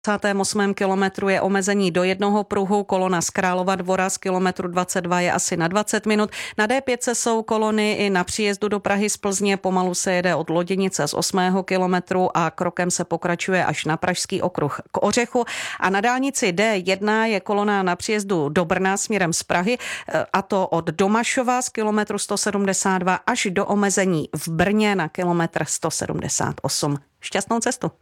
28. kilometru je omezení do jednoho pruhu, kolona z Králova Dvora z kilometru 22 je asi na 20 minut. Na D5 jsou kolony i na příjezdu do Prahy z Plzně, pomalu se jede od Loděnice z 8. kilometru a krokem se pokračuje až na Pražský okruh k Ořechu. A na dálnici D1 je kolona na příjezdu do Brna směrem z Prahy, a to od Domašova z kilometru 172 až do omezení v Brně na kilometr 178. Šťastnou cestu.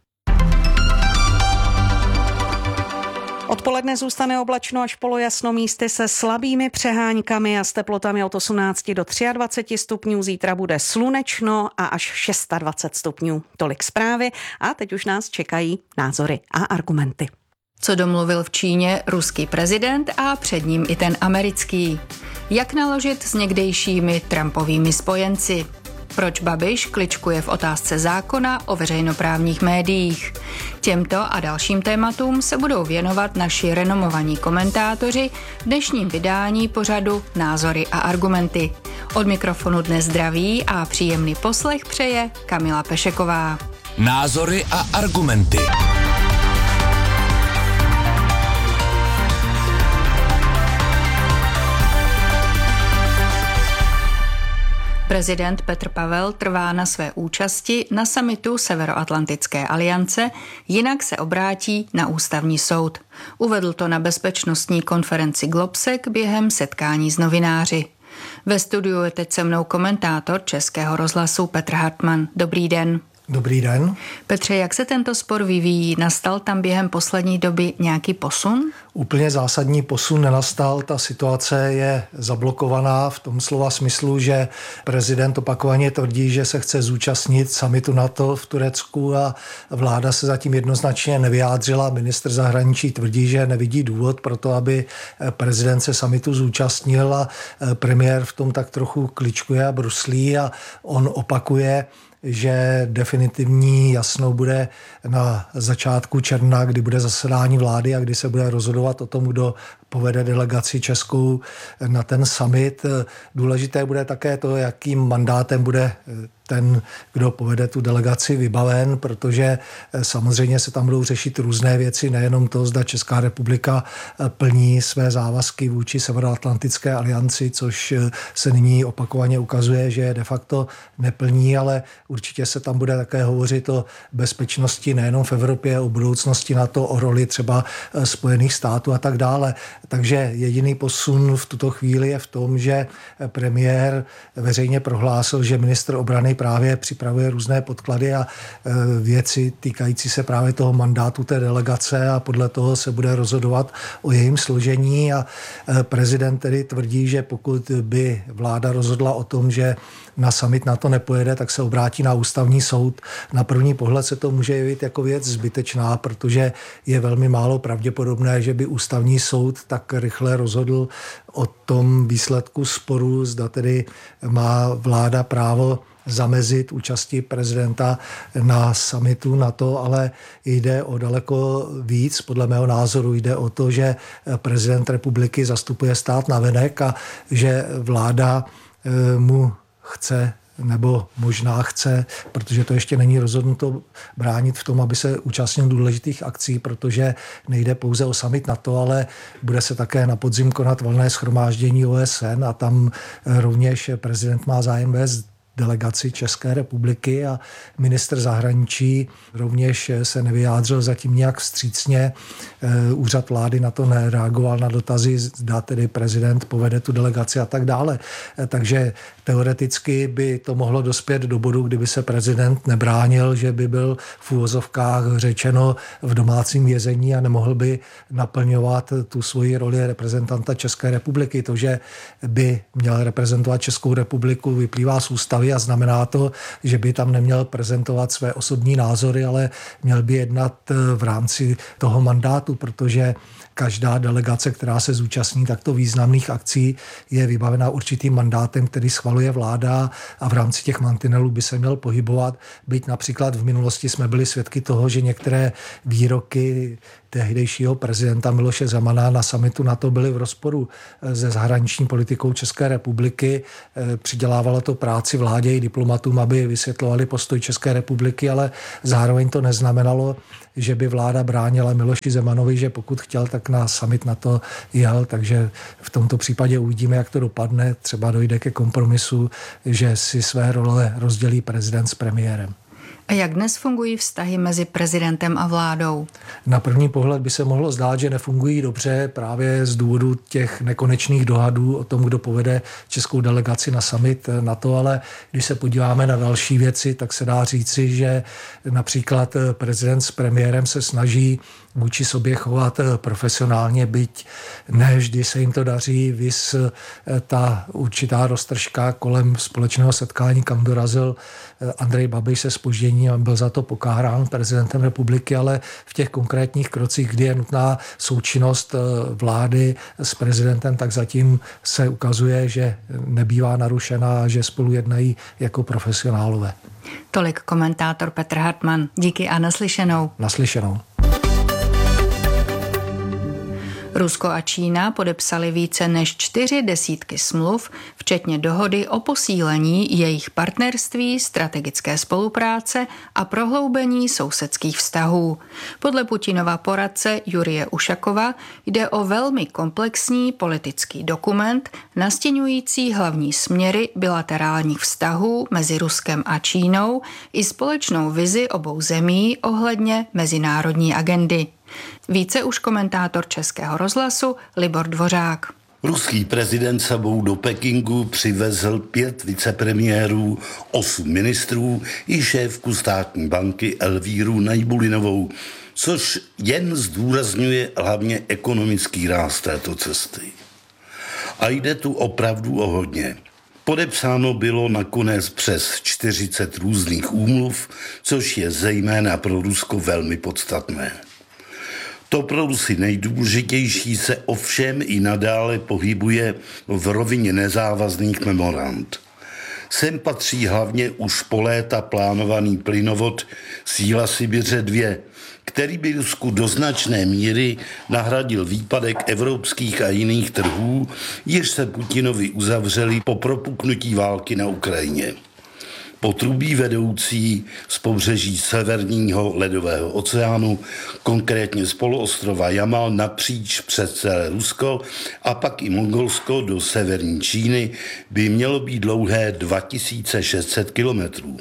Odpoledne zůstane oblačno až polojasno, místy se slabými přeháňkami a s teplotami od 18 do 23 stupňů. Zítra bude slunečno a až 26 stupňů. Tolik zprávy a teď už nás čekají názory a argumenty. Co domluvil v Číně ruský prezident a před ním i ten americký? Jak naložit s někdejšími Trumpovými spojenci? Proč Babiš kličkuje v otázce zákona o veřejnoprávních médiích? Těmto a dalším tématům se budou věnovat naši renomovaní komentátoři v dnešním vydání pořadu Názory a argumenty. Od mikrofonu dnes zdraví a příjemný poslech přeje Kamila Pešeková. Názory a argumenty. Prezident Petr Pavel trvá na své účasti na summitu Severoatlantické aliance, jinak se obrátí na ústavní soud. Uvedl to na bezpečnostní konferenci Globsec během setkání s novináři. Ve studiu je teď se mnou komentátor Českého rozhlasu Petr Hartmann. Dobrý den. Dobrý den. Petře, jak se tento spor vyvíjí? Nastal tam během poslední doby nějaký posun? Úplně zásadní posun nenastal. Ta situace je zablokovaná v tom slova smyslu, že prezident opakovaně tvrdí, že se chce zúčastnit summitu NATO v Turecku a vláda se zatím jednoznačně nevyjádřila. Ministr zahraničí tvrdí, že nevidí důvod pro to, aby prezident se summitu zúčastnil a premiér v tom tak trochu kličkuje a bruslí a on opakuje, že definitivní jasno bude na začátku června, kdy bude zasedání vlády a kdy se bude rozhodovat o tom, kdo povede delegaci českou na ten summit. Důležité bude také to, jakým mandátem bude ten, kdo povede tu delegaci, vybaven, protože samozřejmě se tam budou řešit různé věci, nejenom to, zda Česká republika plní své závazky vůči Severoatlantické alianci, což se nyní opakovaně ukazuje, že de facto neplní, ale určitě se tam bude také hovořit o bezpečnosti nejenom v Evropě, o budoucnosti NATO, o roli třeba Spojených států a tak dále. Takže jediný posun v tuto chvíli je v tom, že premiér veřejně prohlásil, že ministr obrany právě připravuje různé podklady a věci týkající se právě toho mandátu té delegace a podle toho se bude rozhodovat o jejím složení a prezident tedy tvrdí, že pokud by vláda rozhodla o tom, že na summit NATO nepojede, tak se obrátí na ústavní soud. Na první pohled se to může jevit jako věc zbytečná, protože je velmi málo pravděpodobné, že by ústavní soud tak rychle rozhodl o tom výsledku sporu, zda tedy má vláda právo zamezit účasti prezidenta na summitu NATO, ale jde o daleko víc. Podle mého názoru jde o to, že prezident republiky zastupuje stát navenek a že vláda mu chce nebo možná chce, protože to ještě není rozhodnuto, bránit v tom, aby se účastnil důležitých akcí, protože nejde pouze o summit NATO, ale bude se také na podzim konat valné shromáždění OSN a tam rovněž prezident má zájem vést delegaci České republiky a ministr zahraničí rovněž se nevyjádřil zatím nějak vstřícně. Úřad vlády na to nereagoval na dotazy, zda tedy prezident povede tu delegaci a tak dále. Takže teoreticky by to mohlo dospět do bodu, kdyby se prezident nebránil, že by byl v úvozovkách řečeno v domácím vězení a nemohl by naplňovat tu svoji roli reprezentanta České republiky. To, že by měl reprezentovat Českou republiku, vyplývá z ústavy a znamená to, že by tam neměl prezentovat své osobní názory, ale měl by jednat v rámci toho mandátu, protože každá delegace, která se zúčastní takto významných akcí, je vybavena určitým mandátem, který schvaluje vláda a v rámci těch mantinelů by se měl pohybovat. Byť například v minulosti jsme byli svědky toho, že některé výroky tehdejšího prezidenta Miloše Zemana na summitu NATO byly v rozporu se zahraniční politikou České republiky. Přidělávalo to práci vládě i diplomatům, aby vysvětlovali postoj České republiky, ale zároveň to neznamenalo, že by vláda bránila Miloši Zemanovi, že pokud chtěl, tak na summit NATO jel, takže v tomto případě uvidíme, jak to dopadne. Třeba dojde ke kompromisu, že si své role rozdělí prezident s premiérem. A jak dnes fungují vztahy mezi prezidentem a vládou? Na první pohled by se mohlo zdát, že nefungují dobře právě z důvodu těch nekonečných dohadů o tom, kdo povede českou delegaci na summit NATO, ale když se podíváme na další věci, tak se dá říci, že například prezident s premiérem se snaží vůči sobě chovat profesionálně, byť ne vždy se jim to daří, viz ta určitá roztržka kolem společného setkání, kam dorazil Andrej Babiš se zpožděním a byl za to pokárán prezidentem republiky, ale v těch konkrétních krocích, kdy je nutná součinnost vlády s prezidentem, tak zatím se ukazuje, že nebývá narušená a že spolu jednají jako profesionálové. Tolik komentátor Petr Hartmann. Díky a naslyšenou. Naslyšenou. Rusko a Čína podepsali více než 40 smluv, včetně dohody o posílení jejich partnerství, strategické spolupráce a prohloubení sousedských vztahů. Podle Putinova poradce Jurije Ušakova jde o velmi komplexní politický dokument, nastěňující hlavní směry bilaterálních vztahů mezi Ruskem a Čínou i společnou vizi obou zemí ohledně mezinárodní agendy. Více už komentátor Českého rozhlasu Libor Dvořák. Ruský prezident sebou do Pekingu přivezl 5 vicepremiérů, 8 ministrů i šéfku státní banky Elvíru Najbulinovou, což jen zdůrazňuje hlavně ekonomický ráz této cesty. A jde tu opravdu o hodně. Podepsáno bylo nakonec přes 40 různých úmluv, což je zejména pro Rusko velmi podstatné. To pro Rusy nejdůležitější se ovšem i nadále pohybuje v rovině nezávazných memorand. Sem patří hlavně už po léta plánovaný plynovod Síla Sibiře 2, který by Rusku do značné míry nahradil výpadek evropských a jiných trhů, jež se Putinovi uzavřeli po propuknutí války na Ukrajině. Potrubí vedoucí z pobřeží Severního ledového oceánu, konkrétně z poloostrova Jamal napříč přes celé Rusko a pak i Mongolsko do severní Číny, by mělo být dlouhé 2600 kilometrů.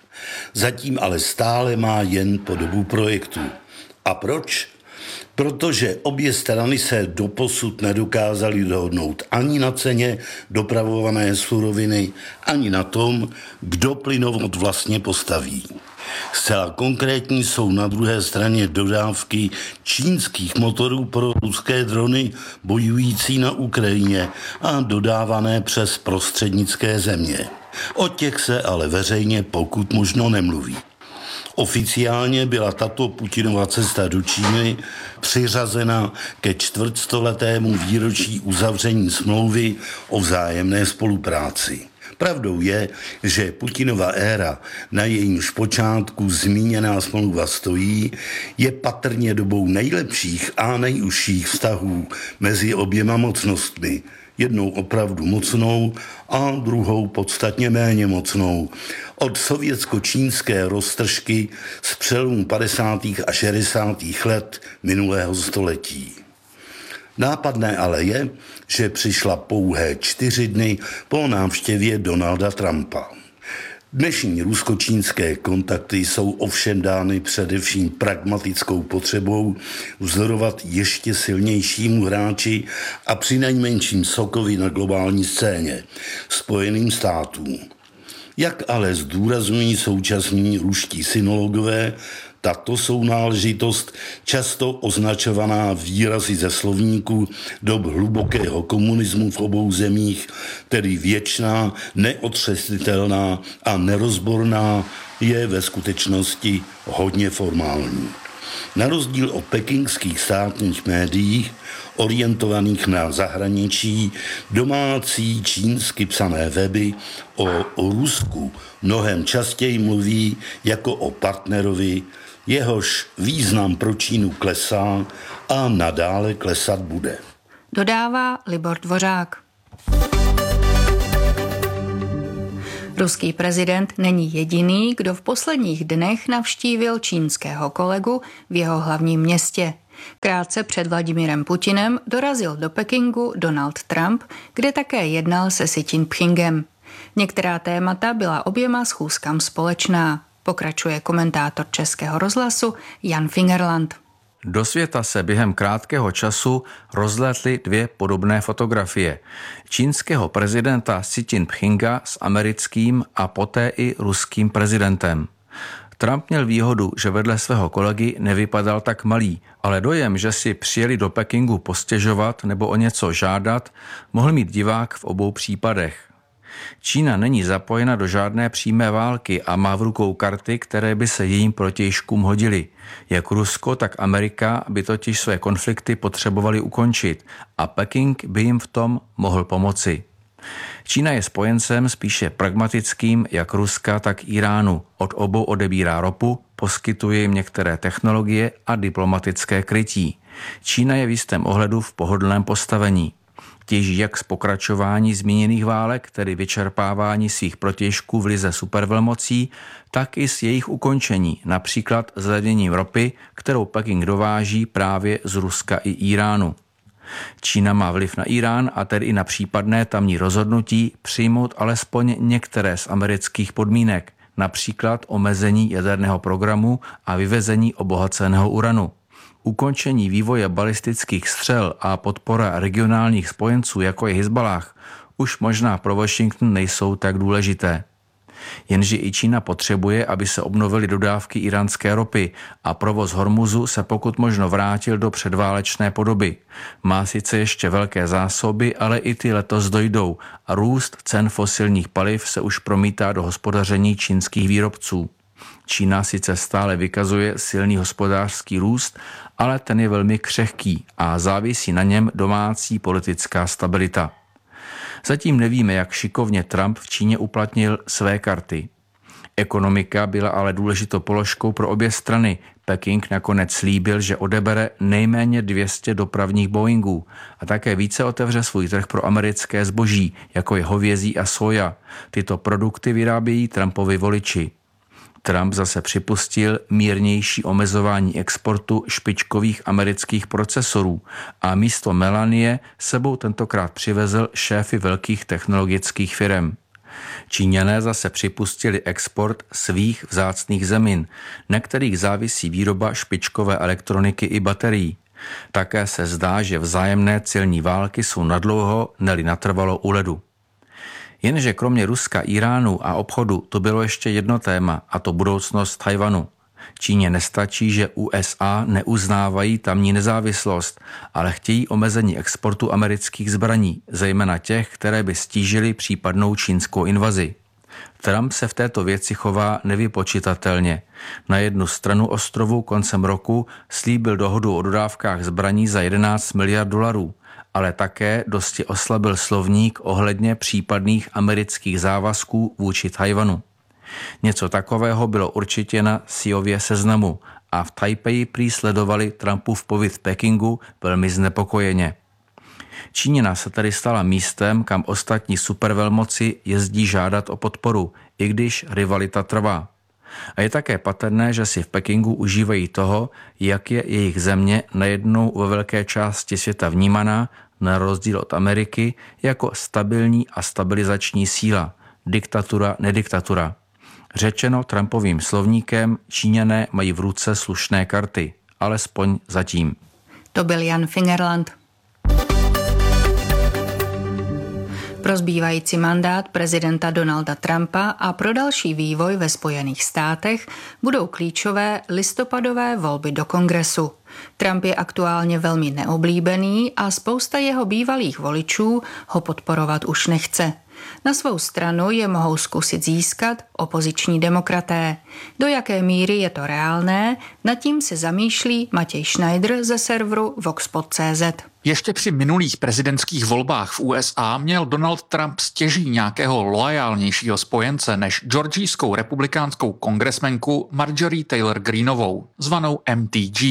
Zatím ale stále má jen podobu projektu. A proč? Protože obě strany se doposud nedokázaly dohodnout ani na ceně dopravované suroviny, ani na tom, kdo plynovod vlastně postaví. Zcela konkrétní jsou na druhé straně dodávky čínských motorů pro ruské drony bojující na Ukrajině a dodávané přes prostřednické země. O těch se ale veřejně pokud možno nemluví. Oficiálně byla tato Putinova cesta do Číny přiřazena ke 400letému výročí uzavření smlouvy o vzájemné spolupráci. Pravdou je, že Putinova éra, na jejímž počátku zmíněná smlouva stojí, je patrně dobou nejlepších a nejužších vztahů mezi oběma mocnostmi. Jednou opravdu mocnou a druhou podstatně méně mocnou. Od sovětsko-čínské roztržky z přelomu 50. a 60. let minulého století. Nápadné ale je, že přišla pouhé 4 dny po návštěvě Donalda Trumpa. Dnešní rusko-čínské kontakty jsou ovšem dány především pragmatickou potřebou vzorovat ještě silnějšímu hráči a přinejmenším sokovi na globální scéně, Spojeným státům. Jak ale zdůrazňují současní ruští synologové, tato sounáležitost, často označovaná výrazy ze slovníku dob hlubokého komunismu v obou zemích, tedy věčná, neotřesitelná a nerozborná, je ve skutečnosti hodně formální. Na rozdíl od pekingských státních médií, orientovaných na zahraničí, domácí čínsky psané weby o Rusku mnohem častěji mluví jako o partnerovi, jehož význam pro Čínu klesá a nadále klesat bude. Dodává Libor Dvořák. Ruský prezident není jediný, kdo v posledních dnech navštívil čínského kolegu v jeho hlavním městě. Krátce před Vladimírem Putinem dorazil do Pekingu Donald Trump, kde také jednal se Xi Jinpingem. Některá témata byla oběma schůzkám společná, pokračuje komentátor Českého rozhlasu Jan Fingerland. Do světa se během krátkého času rozlétly dvě podobné fotografie. Čínského prezidenta Xi Jinpinga s americkým a poté i ruským prezidentem. Trump měl výhodu, že vedle svého kolegy nevypadal tak malý, ale dojem, že si přijeli do Pekingu postěžovat nebo o něco žádat, mohl mít divák v obou případech. Čína není zapojena do žádné přímé války a má v rukou karty, které by se jejím protějškům hodily. Jak Rusko, tak Amerika by totiž své konflikty potřebovali ukončit a Peking by jim v tom mohl pomoci. Čína je spojencem spíše pragmatickým jak Ruska, tak Iránu. Od obou odebírá ropu, poskytuje jim některé technologie a diplomatické krytí. Čína je v jistém ohledu v pohodlném postavení. Těží jak z pokračování zmíněných válek, tedy vyčerpávání svých protějšků v lize supervelmocí, tak i z jejich ukončení, například zlevněním ropy, kterou Peking dováží právě z Ruska i Iránu. Čína má vliv na Irán a tedy i na případné tamní rozhodnutí přijmout alespoň některé z amerických podmínek, například omezení jaderného programu a vyvezení obohaceného uranu. Ukončení vývoje balistických střel a podpora regionálních spojenců, jako je Hizballáh, už možná pro Washington nejsou tak důležité. Jenže i Čína potřebuje, aby se obnovily dodávky iránské ropy a provoz Hormuzu se pokud možno vrátil do předválečné podoby. Má sice ještě velké zásoby, ale i ty letos dojdou a růst cen fosilních paliv se už promítá do hospodaření čínských výrobců. Čína sice stále vykazuje silný hospodářský růst, ale ten je velmi křehký a závisí na něm domácí politická stabilita. Zatím nevíme, jak šikovně Trump v Číně uplatnil své karty. Ekonomika byla ale důležitou položkou pro obě strany. Peking nakonec slíbil, že odebere nejméně 200 dopravních Boeingů a také více otevře svůj trh pro americké zboží, jako je hovězí a soja. Tyto produkty vyrábějí Trumpovi voliči. Trump zase připustil mírnější omezování exportu špičkových amerických procesorů a místo Melanie sebou tentokrát přivezl šéfy velkých technologických firem. Číňané zase připustili export svých vzácných zemin, na kterých závisí výroba špičkové elektroniky i baterií. Také se zdá, že vzájemné celní války jsou nadlouho, ne-li natrvalo u ledu. Jenže kromě Ruska, Iránu a obchodu to bylo ještě jedno téma, a to budoucnost Tchaj-wanu. Číně nestačí, že USA neuznávají tamní nezávislost, ale chtějí omezení exportu amerických zbraní, zejména těch, které by stížily případnou čínskou invazi. Trump se v této věci chová nevypočitatelně. Na jednu stranu ostrovu koncem roku slíbil dohodu o dodávkách zbraní za 11 miliard dolarů, ale také dosti oslabil slovník ohledně případných amerických závazků vůči Tchaj-wanu. Něco takového bylo určitě na Xiově seznamu a v Tajpeji prý sledovali Trumpův pobyt v Pekingu velmi znepokojeně. Čína se tedy stala místem, kam ostatní supervelmoci jezdí žádat o podporu, i když rivalita trvá. A je také patrné, že si v Pekingu užívají toho, jak je jejich země najednou ve velké části světa vnímaná, na rozdíl od Ameriky, jako stabilní a stabilizační síla, diktatura, nediktatura. Řečeno Trumpovým slovníkem, Číňané mají v ruce slušné karty, alespoň zatím. To byl Jan Fingerland. Pro zbývající mandát prezidenta Donalda Trumpa a pro další vývoj ve Spojených státech budou klíčové listopadové volby do Kongresu. Trump je aktuálně velmi neoblíbený a spousta jeho bývalých voličů ho podporovat už nechce. Na svou stranu je mohou zkusit získat opoziční demokraté. Do jaké míry je to reálné, nad tím se zamýšlí Matěj Schneider ze serveru Voxpod.cz. Ještě při minulých prezidentských volbách v USA měl Donald Trump stěží nějakého loajálnějšího spojence než georgijskou republikánskou kongresmenku Marjorie Taylor Greeneovou, zvanou MTG.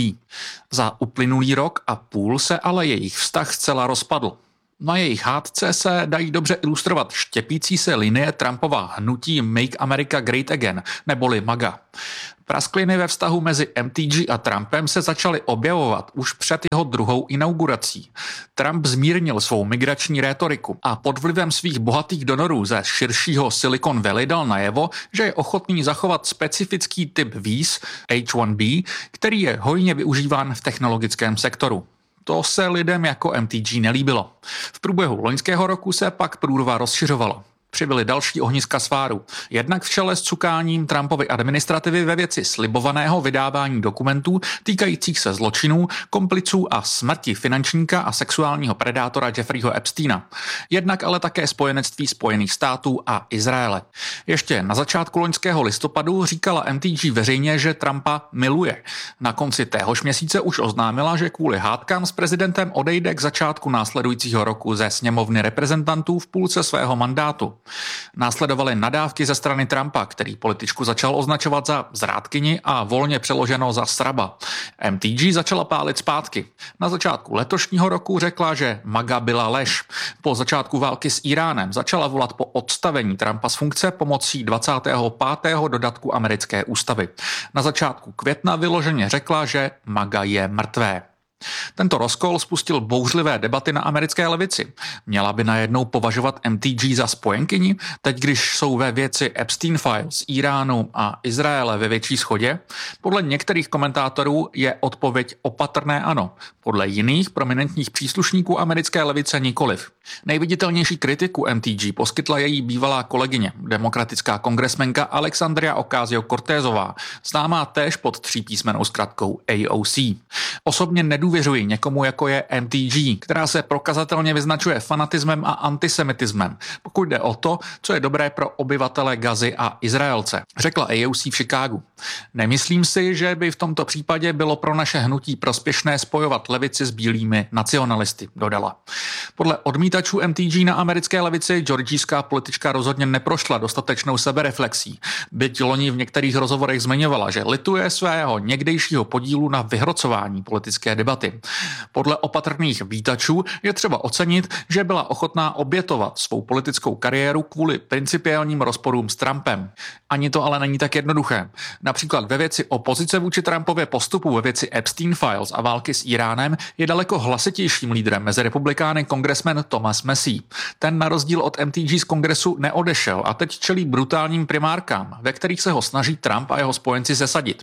Za uplynulý rok a půl se ale jejich vztah zcela rozpadl. Na jejich hádce se dají dobře ilustrovat štěpící se linie Trumpova hnutí Make America Great Again, neboli MAGA. Praskliny ve vztahu mezi MTG a Trumpem se začaly objevovat už před jeho druhou inaugurací. Trump zmírnil svou migrační rétoriku a pod vlivem svých bohatých donorů ze širšího Silicon Valley dal najevo, že je ochotný zachovat specifický typ víz H-1B, který je hojně využíván v technologickém sektoru. To se lidem jako MTG nelíbilo. V průběhu loňského roku se pak průrva rozšiřovala. Přibyly další ohniska sváru. Jednak v čele s cukáním Trumpovy administrativy ve věci slibovaného vydávání dokumentů týkajících se zločinů, kompliců a smrti finančníka a sexuálního predátora Jeffreyho Epsteina. Jednak ale také spojenectví Spojených států a Izraele. Ještě na začátku loňského listopadu říkala MTG veřejně, že Trumpa miluje. Na konci téhož měsíce už oznámila, že kvůli hádkám s prezidentem odejde k začátku následujícího roku ze sněmovny reprezentantů v půlce svého mandátu. Následovaly nadávky ze strany Trumpa, který političku začal označovat za zrádkyni a volně přeloženo za sraba. MTG začala pálit zpátky. Na začátku letošního roku řekla, že MAGA byla lež. Po začátku války s Iránem začala volat po odstavení Trumpa z funkce pomocí 25. dodatku americké ústavy. Na začátku května vyloženě řekla, že MAGA je mrtvé. Tento rozkol spustil bouřlivé debaty na americké levici. Měla by najednou považovat MTG za spojenkyni, teď když jsou ve věci Epstein Files, Iránu a Izraele ve větší shodě? Podle některých komentátorů je odpověď opatrné ano, podle jiných prominentních příslušníků americké levice nikoliv. Nejviditelnější kritiku MTG poskytla její bývalá kolegyně, demokratická kongresmenka Alexandria Ocasio-Cortezová, známá též pod třípísmennou zkratkou AOC. Osobně nedůvěřuji někomu, jako je MTG, která se prokazatelně vyznačuje fanatismem a antisemitismem, pokud jde o to, co je dobré pro obyvatele Gazy a Izraelce, řekla AOC v Chicagu. Nemyslím si, že by v tomto případě bylo pro naše hnutí prospěšné spojovat levici s bílými nacionalisty, dodala. Podle odmítačů MTG na americké levici georgijská politička rozhodně neprošla dostatečnou sebereflexí. Byť loni v některých rozhovorech zmiňovala, že lituje svého někdejšího podílu na vyhrocování politické debaty. Podle opatrných vítačů je třeba ocenit, že byla ochotná obětovat svou politickou kariéru kvůli principiálním rozporům s Trumpem. Ani to ale není tak jednoduché. Například ve věci opozice vůči Trumpově postupu ve věci Epstein Files a války s Iránem je daleko hlasitějším lídrem mezi republikány kongresmen Thomas Massie. Ten na rozdíl od MTG z kongresu neodešel a teď čelí brutálním primárkám, ve kterých se ho snaží Trump a jeho spojenci zesadit.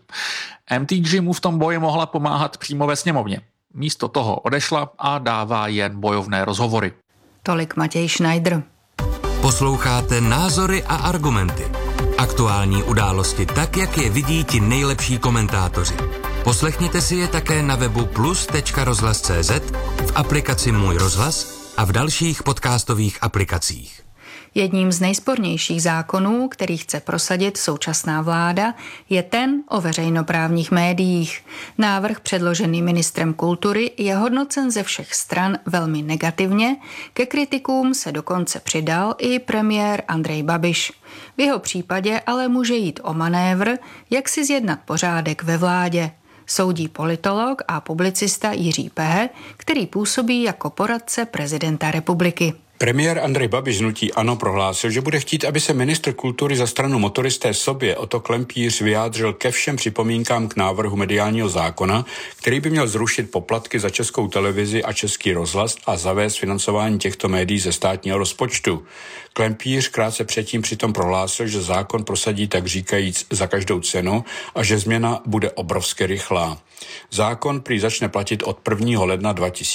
MTG mu v tom boji mohla pomáhat přímo ve sněmovně. Místo toho odešla a dává jen bojovné rozhovory. Tolik Matěj Schneider. Posloucháte Názory a argumenty. Aktuální události tak, jak je vidí ti nejlepší komentátoři. Poslechněte si je také na webu plus.rozhlas.cz, v aplikaci Můj rozhlas a v dalších podcastových aplikacích. Jedním z nejspornějších zákonů, který chce prosadit současná vláda, je ten o veřejnoprávních médiích. Návrh předložený ministrem kultury je hodnocen ze všech stran velmi negativně, ke kritikům se dokonce přidal i premiér Andrej Babiš. V jeho případě ale může jít o manévr, jak si zjednat pořádek ve vládě. Soudí politolog a publicista Jiří Pehe, který působí jako poradce prezidenta republiky. Premiér Andrej Babiš hnutí ANO prohlásil, že bude chtít, aby se ministr kultury za stranu motoristé sobě Otto Klempíř vyjádřil ke všem připomínkám k návrhu mediálního zákona, který by měl zrušit poplatky za Českou televizi a Český rozhlas a zavést financování těchto médií ze státního rozpočtu. Klempíř krátce předtím přitom prohlásil, že zákon prosadí tak říkajíc za každou cenu a že změna bude obrovsky rychlá. Zákon prý začne platit od 1. ledna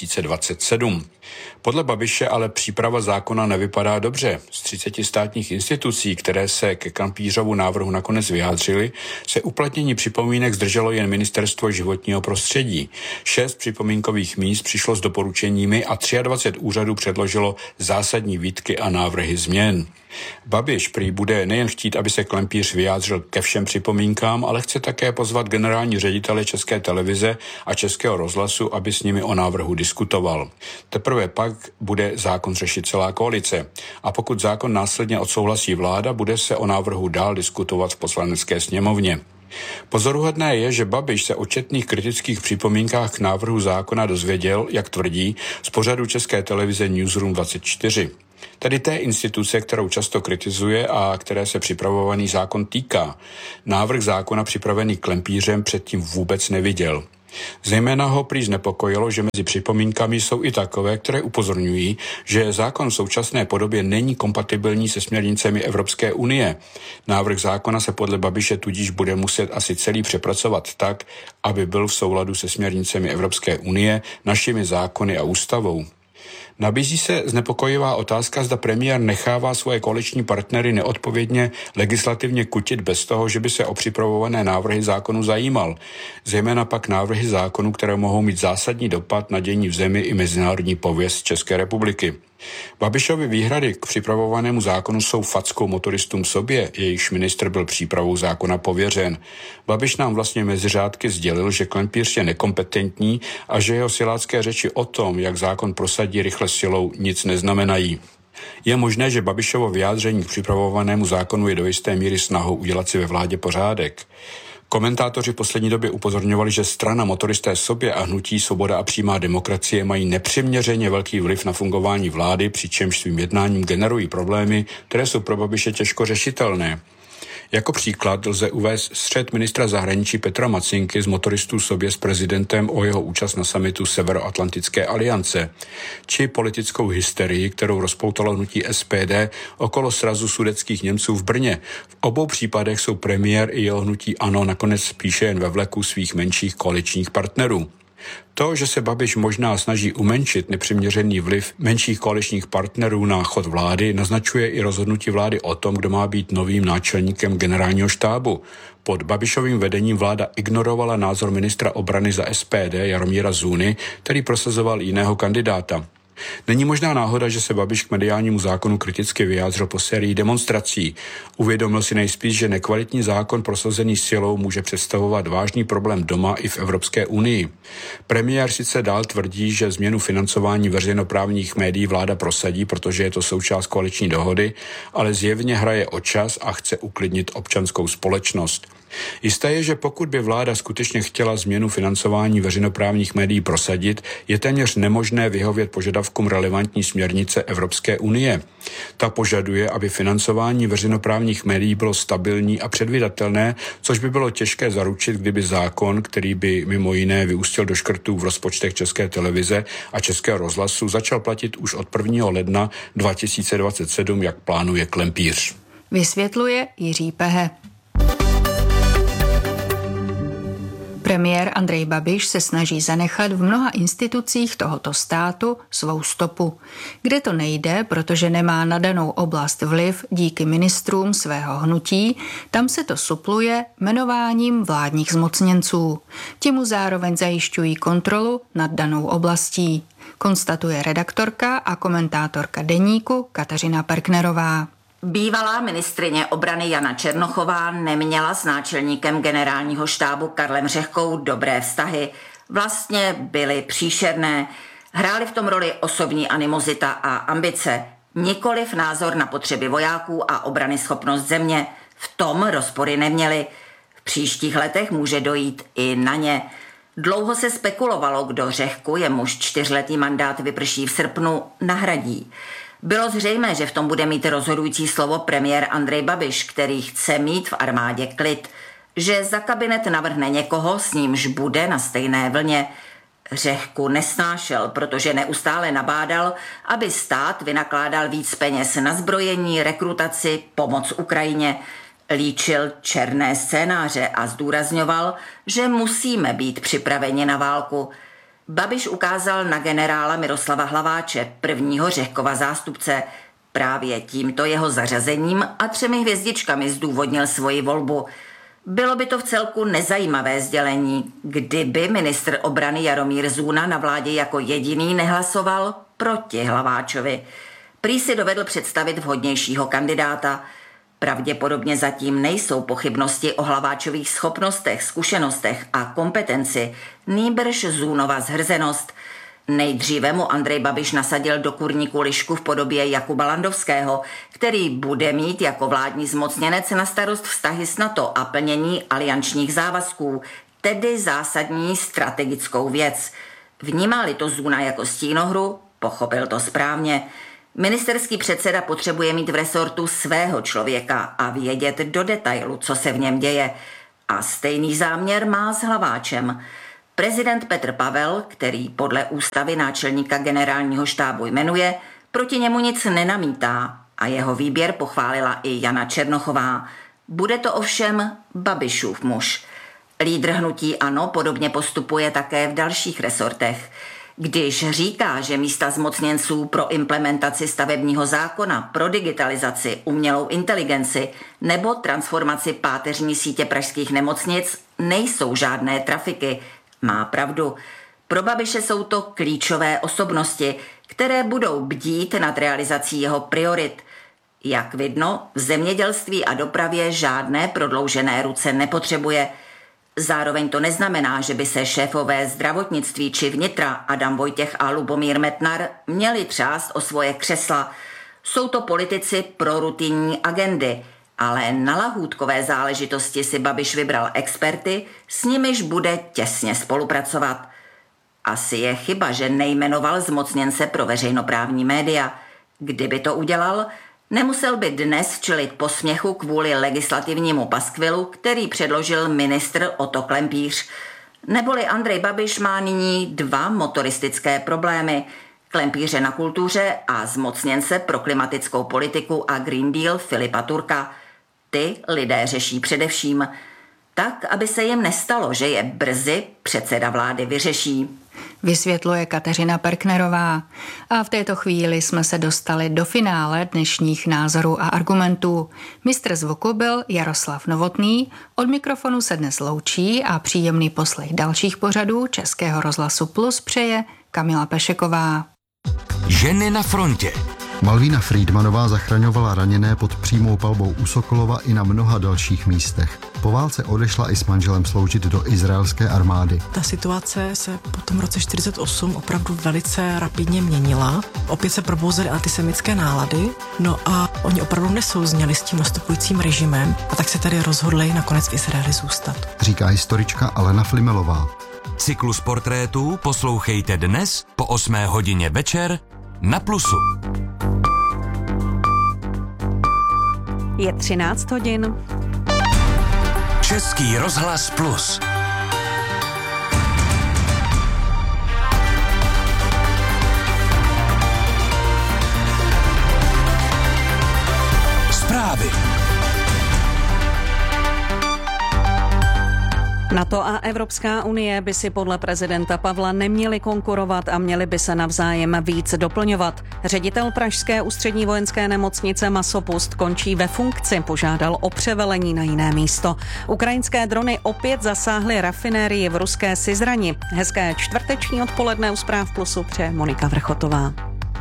2027. Podle Babiše ale příprava zákona nevypadá dobře. Z 30 státních institucí, které se ke Klempířovu návrhu nakonec vyjádřily, se uplatnění připomínek zdrželo jen Ministerstvo životního prostředí. 6 připomínkových míst přišlo s doporučeními a 23 úřadů předložilo zásadní výtky a návrhy změn. Babiš prý bude nejen chtít, aby se Klempíř vyjádřil ke všem připomínkám, ale chce také pozvat generální ředitele České televize a Českého rozhlasu, aby s nimi o návrhu diskutoval. Teprve pak bude zákon řešit celá koalice. A pokud zákon následně odsouhlasí vláda, bude se o návrhu dál diskutovat v Poslanecké sněmovně. Pozoruhodné je, že Babiš se o četných kritických připomínkách k návrhu zákona dozvěděl, jak tvrdí, z pořadu České televize Newsroom 24. Tedy té instituce, kterou často kritizuje a které se připravovaný zákon týká. Návrh zákona připravený Klempířem předtím vůbec neviděl. Zejména ho prý znepokojilo, že mezi připomínkami jsou i takové, které upozorňují, že zákon v současné podobě není kompatibilní se směrnicemi Evropské unie. Návrh zákona se podle Babiše tudíž bude muset asi celý přepracovat tak, aby byl v souladu se směrnicemi Evropské unie, našimi zákony a ústavou. Nabízí se znepokojivá otázka, zda premiér nechává svoje koaliční partnery neodpovědně legislativně kutit bez toho, že by se o připravované návrhy zákonu zajímal. Zejména pak návrhy zákonů, které mohou mít zásadní dopad na dění v zemi i mezinárodní pověst České republiky. Babišovy výhrady k připravovanému zákonu jsou fackou motoristům sobě, jejichž ministr byl přípravou zákona pověřen. Babiš nám vlastně mezi řádky sdělil, že Klempíř je nekompetentní a že jeho silácké řeči o tom, jak zákon prosadí rychle silou, nic neznamenají. Je možné, že Babišovo vyjádření k připravovanému zákonu je do jisté míry snahou udělat si ve vládě pořádek. Komentátoři v poslední době upozorňovali, že strana Motoristé sobě a hnutí Svoboda a přímá demokracie mají nepřiměřeně velký vliv na fungování vlády, přičemž svým jednáním generují problémy, které jsou pro Babiše těžko řešitelné. Jako příklad lze uvést střet ministra zahraničí Petra Macinky z Motoristů sobě s prezidentem o jeho účast na summitu Severoatlantické aliance, či politickou hysterii, kterou rozpoutalo hnutí SPD okolo srazu sudetských Němců v Brně. V obou případech jsou premiér i jeho hnutí ANO nakonec spíše jen ve vleku svých menších koaličních partnerů. To, že se Babiš možná snaží umenšit nepřiměřený vliv menších koaličních partnerů na chod vlády, naznačuje i rozhodnutí vlády o tom, kdo má být novým náčelníkem generálního štábu. Pod Babišovým vedením vláda ignorovala názor ministra obrany za SPD Jaromíra Zůny, který prosazoval jiného kandidáta. Není možná náhoda, že se Babiš k mediálnímu zákonu kriticky vyjádřil po sérii demonstrací. Uvědomil si nejspíš, že nekvalitní zákon prosazený silou může představovat vážný problém doma i v Evropské unii. Premiér sice dál tvrdí, že změnu financování veřejnoprávních médií vláda prosadí, protože je to součást koaliční dohody, ale zjevně hraje o čas a chce uklidnit občanskou společnost. Jisté je, že pokud by vláda skutečně chtěla změnu financování veřejnoprávních médií prosadit, je téměř nemožné vyhovět požadavkům relevantní směrnice Evropské unie. Ta požaduje, aby financování veřejnoprávních médií bylo stabilní a předvídatelné, což by bylo těžké zaručit, kdyby zákon, který by mimo jiné vyústil do škrtů v rozpočtech České televize a Českého rozhlasu, začal platit už od 1. ledna 2027, jak plánuje Klempíř. Vysvětluje Jiří Pehe. Premiér Andrej Babiš se snaží zanechat v mnoha institucích tohoto státu svou stopu. Kde to nejde, protože nemá na danou oblast vliv díky ministrům svého hnutí, tam se to supluje jmenováním vládních zmocněnců. Ti mu zároveň zajišťují kontrolu nad danou oblastí, konstatuje redaktorka a komentátorka Deníku Kateřina Perknerová. Bývalá ministryně obrany Jana Černochová neměla s náčelníkem generálního štábu Karlem Řehkou dobré vztahy. Vlastně byly příšerné. Hrály v tom roli osobní animozita a ambice. Nikoliv názor na potřeby vojáků a obrany schopnost země. V tom rozpory neměly. V příštích letech může dojít i na ně. Dlouho se spekulovalo, kdo Řehku, jemuž 4letý mandát vyprší v srpnu, nahradí. Bylo zřejmé, že v tom bude mít rozhodující slovo premiér Andrej Babiš, který chce mít v armádě klid, že za kabinet navrhne někoho, s nímž bude na stejné vlně. Řehku nesnášel, protože neustále nabádal, aby stát vynakládal víc peněz na zbrojení, rekrutaci, pomoc Ukrajině. Líčil černé scénáře a zdůrazňoval, že musíme být připraveni na válku. Babiš ukázal na generála Miroslava Hlaváče, prvního Řehkova zástupce. Právě tímto jeho zařazením a 3 hvězdičkami zdůvodnil svoji volbu. Bylo by to vcelku nezajímavé sdělení, kdyby ministr obrany Jaromír Zůna na vládě jako jediný nehlasoval proti Hlaváčovi. Prý si dovedl představit vhodnějšího kandidáta. Pravděpodobně zatím nejsou pochybnosti o Hlaváčových schopnostech, zkušenostech a kompetenci, nýbrž Zůnova zhrzenost. Nejdříve mu Andrej Babiš nasadil do kurníku lišku v podobě Jakuba Landovského, který bude mít jako vládní zmocněnec na starost vztahy s NATO a plnění aliančních závazků, tedy zásadní strategickou věc. Vnímá-li to Zůna jako stínohru, pochopil to správně. Ministerský předseda potřebuje mít v resortu svého člověka a vědět do detailu, co se v něm děje. A stejný záměr má s Hlaváčem. Prezident Petr Pavel, který podle ústavy náčelníka generálního štábu jmenuje, proti němu nic nenamítá a jeho výběr pochválila i Jana Černochová. Bude to ovšem Babišův muž. Lídr hnutí ANO podobně postupuje také v dalších resortech. Když říká, že místa zmocněnců pro implementaci stavebního zákona, pro digitalizaci, umělou inteligenci nebo transformaci páteřní sítě pražských nemocnic nejsou žádné trafiky, má pravdu. Pro Babiše jsou to klíčové osobnosti, které budou bdít nad realizací jeho priorit. Jak vidno, v zemědělství a dopravě žádné prodloužené ruce nepotřebuje. Zároveň to neznamená, že by se šéfové zdravotnictví či vnitra Adam Vojtěch a Lubomír Metnar měli třást o svoje křesla. Jsou to politici pro rutinní agendy, ale na lahůdkové záležitosti si Babiš vybral experty, s nimiž bude těsně spolupracovat. Asi je chyba, že nejmenoval zmocněnce pro veřejnoprávní média. Kdyby to udělal, nemusel by dnes čelit posměchu kvůli legislativnímu paskvilu, který předložil ministr Otto Klempíř. Neboli Andrej Babiš má nyní 2 motoristické problémy. Klempíře na kultuře a zmocněnce pro klimatickou politiku a Green Deal Filipa Turka. Ty lidé řeší především. Tak, aby se jim nestalo, že je brzy předseda vlády vyřeší. Vysvětluje Kateřina Perknerová. A v této chvíli jsme se dostali do finále dnešních názorů a argumentů. Mistr zvuku byl Jaroslav Novotný, od mikrofonu se dnes loučí a příjemný poslech dalších pořadů Českého rozhlasu Plus přeje Kamila Pešeková. Ženy na frontě. Malvína Friedmanová zachraňovala raněné pod přímou palbou u Sokolova i na mnoha dalších místech. Po válce odešla i s manželem sloužit do izraelské armády. Ta situace se po tom roce 1948 opravdu velice rapidně měnila. Opět se probouzely antisemické nálady, no a oni opravdu nesouzněli s tím nastupujícím režimem a tak se tady rozhodli nakonec v Izraeli zůstat. Říká historička Alena Flimelová. Cyklus portrétů poslouchejte dnes po 8 hodině večer na Plusu. Je 13 hodin. Český rozhlas Plus. Zprávy. NATO a Evropská unie by si podle prezidenta Pavla neměly konkurovat a měly by se navzájem víc doplňovat. Ředitel pražské ústřední vojenské nemocnice Masopust končí ve funkci, požádal o převelení na jiné místo. Ukrajinské drony opět zasáhly rafinérii v ruské Syzrani. Hezké čtvrteční odpoledne u Zpráv Plusu přeje Monika Vrchotová.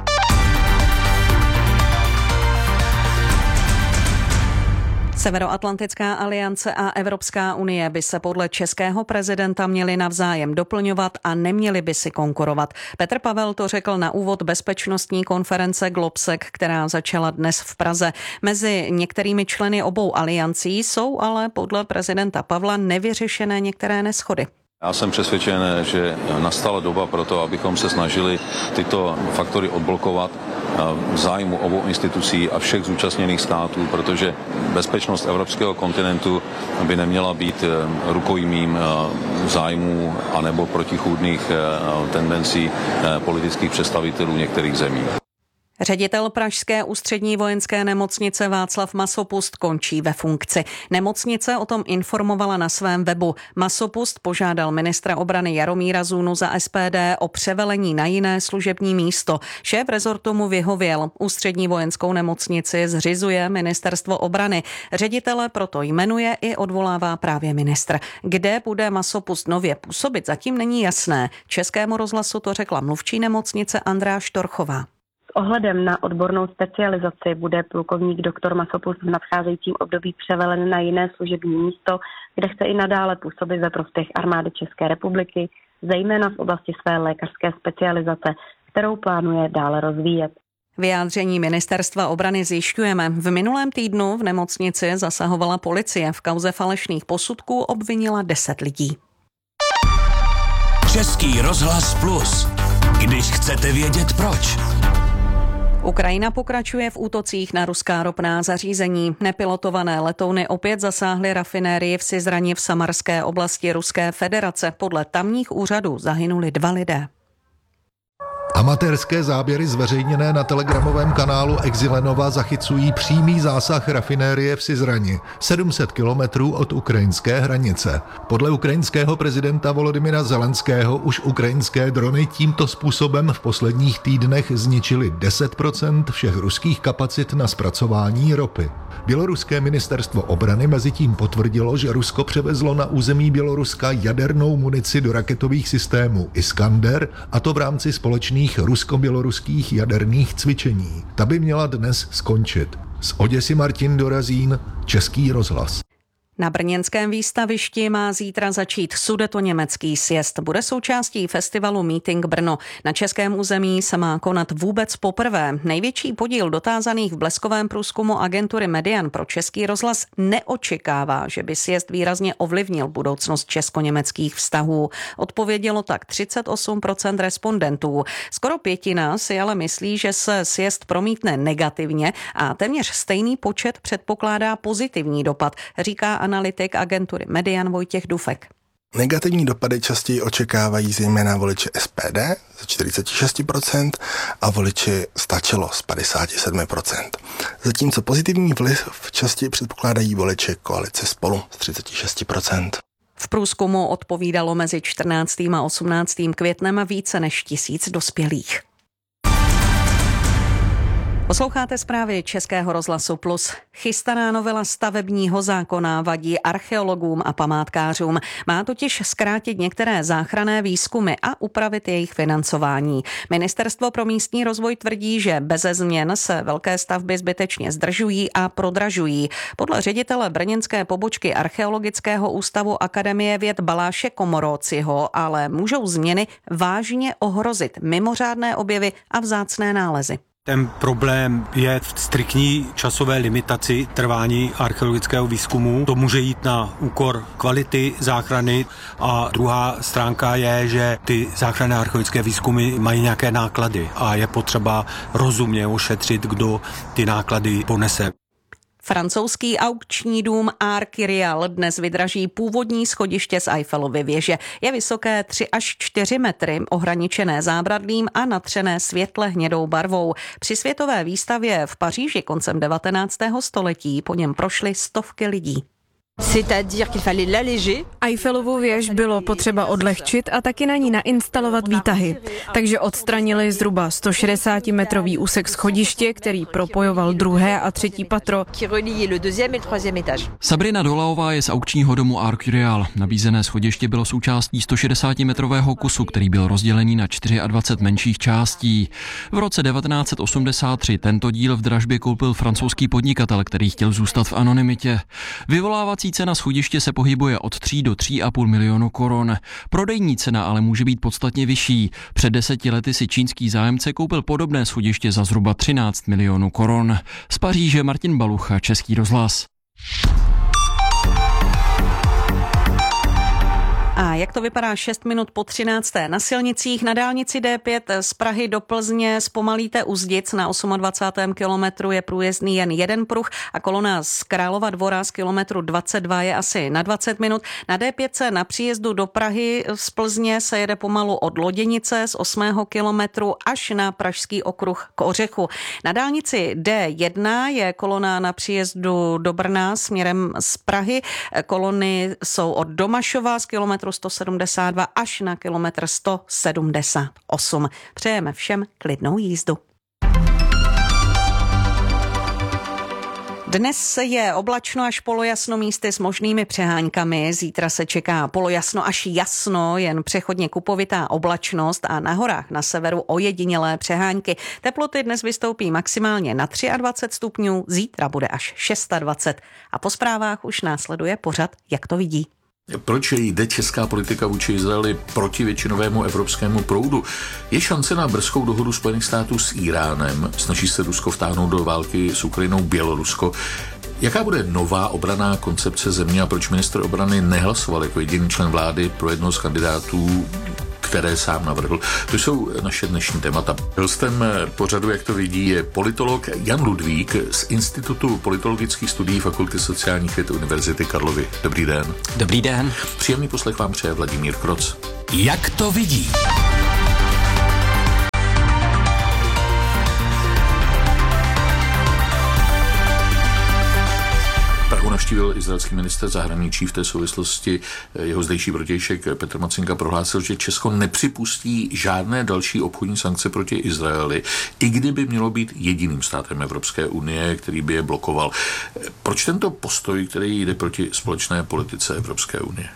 Severoatlantická aliance a Evropská unie by se podle českého prezidenta měly navzájem doplňovat a neměly by si konkurovat. Petr Pavel to řekl na úvod bezpečnostní konference Globsec, která začala dnes v Praze. Mezi některými členy obou aliancí jsou ale podle prezidenta Pavla nevyřešené některé neshody. Já jsem přesvědčen, že nastala doba pro to, abychom se snažili tyto faktory odblokovat v zájmu obou institucí a všech zúčastněných států, protože bezpečnost evropského kontinentu by neměla být rukojmím zájmů anebo protichůdných tendencí politických představitelů některých zemí. Ředitel pražské ústřední vojenské nemocnice Václav Masopust končí ve funkci. Nemocnice o tom informovala na svém webu. Masopust požádal ministra obrany Jaromíra Zůnu za SPD o převelení na jiné služební místo. Šéf rezortu mu vyhověl. Ústřední vojenskou nemocnici zřizuje ministerstvo obrany. Ředitele proto jmenuje i odvolává právě ministr. Kde bude Masopust nově působit, zatím není jasné. Českému rozhlasu to řekla mluvčí nemocnice Andrea Štorchová. S ohledem na odbornou specializaci bude plukovník doktor Masopust v nadcházejícím období převelen na jiné služební místo, kde chce i nadále působit ve prospěch armády České republiky, zejména v oblasti své lékařské specializace, kterou plánuje dále rozvíjet. Vyjádření ministerstva obrany zjišťujeme. V minulém týdnu v nemocnici zasahovala policie. V kauze falešných posudků obvinila 10 lidí. Český rozhlas Plus. Když chcete vědět proč. Ukrajina pokračuje v útocích na ruská ropná zařízení. Nepilotované letouny opět zasáhly rafinérii v Syzrani v Samarské oblasti Ruské federace. Podle tamních úřadů zahynuli 2 lidé. Amatérské záběry zveřejněné na telegramovém kanálu Exilenova zachycují přímý zásah rafinérie v Syzrani, 700 kilometrů od ukrajinské hranice. Podle ukrajinského prezidenta Volodymyra Zelenského už ukrajinské drony tímto způsobem v posledních týdnech zničily 10% všech ruských kapacit na zpracování ropy. Běloruské ministerstvo obrany mezitím potvrdilo, že Rusko převezlo na území Běloruska jadernou munici do raketových systémů Iskander, a to v rámci společných rusko-běloruských jaderných cvičení. Ta by měla dnes skončit. Z Oděsy Martin Dorazín, Český rozhlas. Na brněnském výstavišti má zítra začít sudetoněmecký sjezd. Bude součástí festivalu Meeting Brno. Na českém území se má konat vůbec poprvé. Největší podíl dotázaných v bleskovém průzkumu agentury Median pro Český rozhlas neočekává, že by sjezd výrazně ovlivnil budoucnost česko-německých vztahů. Odpovědělo tak 38% respondentů. Skoro pětina si ale myslí, že se sjezd promítne negativně a téměř stejný počet předpokládá pozitivní dopad, říká analytik agentury Median Vojtěch Dufek. Negativní dopady častěji očekávají zejména voliči SPD ze 46% a voliči Stačilo z 57%. Zatímco pozitivní vliv častěji předpokládají voliči koalice Spolu z 36%. V průzkumu odpovídalo mezi 14. a 18. květnem více než 1000 dospělých. Posloucháte zprávy Českého rozhlasu Plus. Chystaná novela stavebního zákona vadí archeologům a památkářům. Má totiž zkrátit některé záchranné výzkumy a upravit jejich financování. Ministerstvo pro místní rozvoj tvrdí, že beze změn se velké stavby zbytečně zdržují a prodražují. Podle ředitele brněnské pobočky Archeologického ústavu Akademie věd Baláše Komoróciho ale můžou změny vážně ohrozit mimořádné objevy a vzácné nálezy. Ten problém je v striktní časové limitaci trvání archeologického výzkumu. To může jít na úkor kvality záchrany a druhá stránka je, že ty záchranné archeologické výzkumy mají nějaké náklady a je potřeba rozumně ošetřit, kdo ty náklady ponese. Francouzský aukční dům Arc Real dnes vydraží původní schodiště z Eiffelovy věže. Je vysoké 3 až 4 metry, ohraničené zábradlím a natřené světle hnědou barvou. Při světové výstavě v Paříži koncem 19. století po něm prošly stovky lidí. Eiffelovu věž bylo potřeba odlehčit a taky na ní nainstalovat výtahy. Takže odstranili zhruba 160-metrový úsek schodiště, který propojoval 2. a 3. patro. Sabrina Dolaová je z aukčního domu Arc Real. Nabízené schodiště bylo součástí 160-metrového kusu, který byl rozdělený na 24 menších částí. V roce 1983 tento díl v dražbě koupil francouzský podnikatel, který chtěl zůstat v anonymitě. Vyvolávací cena schodiště se pohybuje od 3 do 3,5 milionu korun. Prodejní cena ale může být podstatně vyšší. Před 10 lety si čínský zájemce koupil podobné schodiště za zhruba 13 milionů korun. Z Paříže Martin Balucha, Český rozhlas. A jak to vypadá 6 minut po 13. na silnicích? Na dálnici D5 z Prahy do Plzně zpomalíte u Zdic, na 28. kilometru je průjezdný jen jeden pruh a kolona z Králova Dvora z kilometru 22 je asi na 20 minut. Na D5 na příjezdu do Prahy z Plzně se jede pomalu od Loděnice z 8. kilometru až na Pražský okruh k Ořechu. Na dálnici D1 je kolona na příjezdu do Brna směrem z Prahy. Kolony jsou od Domašova z kilometru 172 až na kilometr 178. Přejeme všem klidnou jízdu. Dnes je oblačno až polojasno, místy s možnými přeháňkami. Zítra se čeká polojasno až jasno, jen přechodně kupovitá oblačnost a na horách na severu ojedinělé přehánky. Teploty dnes vystoupí maximálně na 23 stupňů, zítra bude až 26. A po zprávách už následuje pořad Jak to vidí. Proč jde česká politika vůči Izraeli proti většinovému evropskému proudu? Je šance na brzkou dohodu Spojených států s Iránem? Snaží se Rusko vtáhnout do války s Ukrajinou Bělorusko? Jaká bude nová obranná koncepce země a proč ministr obrany nehlasoval jako jediný člen vlády pro jednoho z kandidátů, které sám navrhl? To jsou naše dnešní témata. Hostem pořadu, Jak to vidí, je politolog Jan Ludvík z Institutu politologických studií Fakulty sociálních věd Univerzity Karlovy. Dobrý den. Dobrý den. Příjemný poslech vám přeje Vladimír Kroc. Jak to vidí? Navštívil izraelský ministr zahraničí. V té souvislosti jeho zdejší protějšek Petr Macinka prohlásil, že Česko nepřipustí žádné další obchodní sankce proti Izraeli, i kdyby mělo být jediným státem Evropské unie, který by je blokoval. Proč tento postoj, který jde proti společné politice Evropské unie?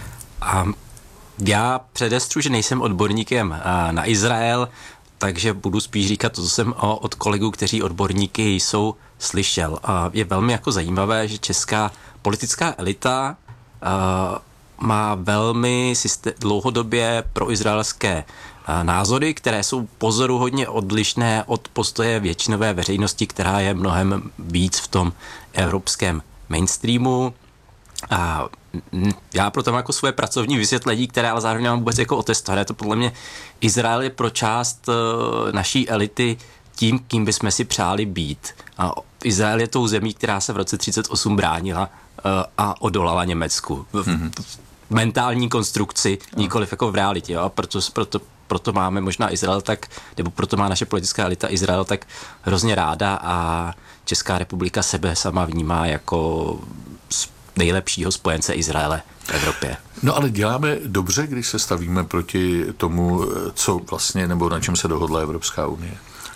Já předestřu, že nejsem odborníkem na Izrael, takže budu spíš říkat to, co jsem od kolegů, kteří odborníky jsou, slyšel. Je velmi jako zajímavé, že česká politická elita má velmi dlouhodobě proizraelské názory, které jsou pozoruhodně odlišné od postoje většinové veřejnosti, která je mnohem víc v tom evropském mainstreamu. A já proto mám jako svoje pracovní vysvětlení, které ale zároveň mám vůbec jako otestované. To podle mě Izrael je pro část naší elity tím, kým bychom si přáli být. A Izrael je tou zemí, která se v roce 1938 bránila a odolala Německu. V mentální konstrukci, nikoliv jako v realitě. Jo? Proto máme možná Izrael tak, nebo proto má naše politická elita Izrael tak hrozně ráda a Česká republika sebe sama vnímá jako nejlepšího spojence Izraele v Evropě. No ale děláme dobře, když se stavíme proti tomu, co vlastně, nebo na čem se dohodla Evropská unie.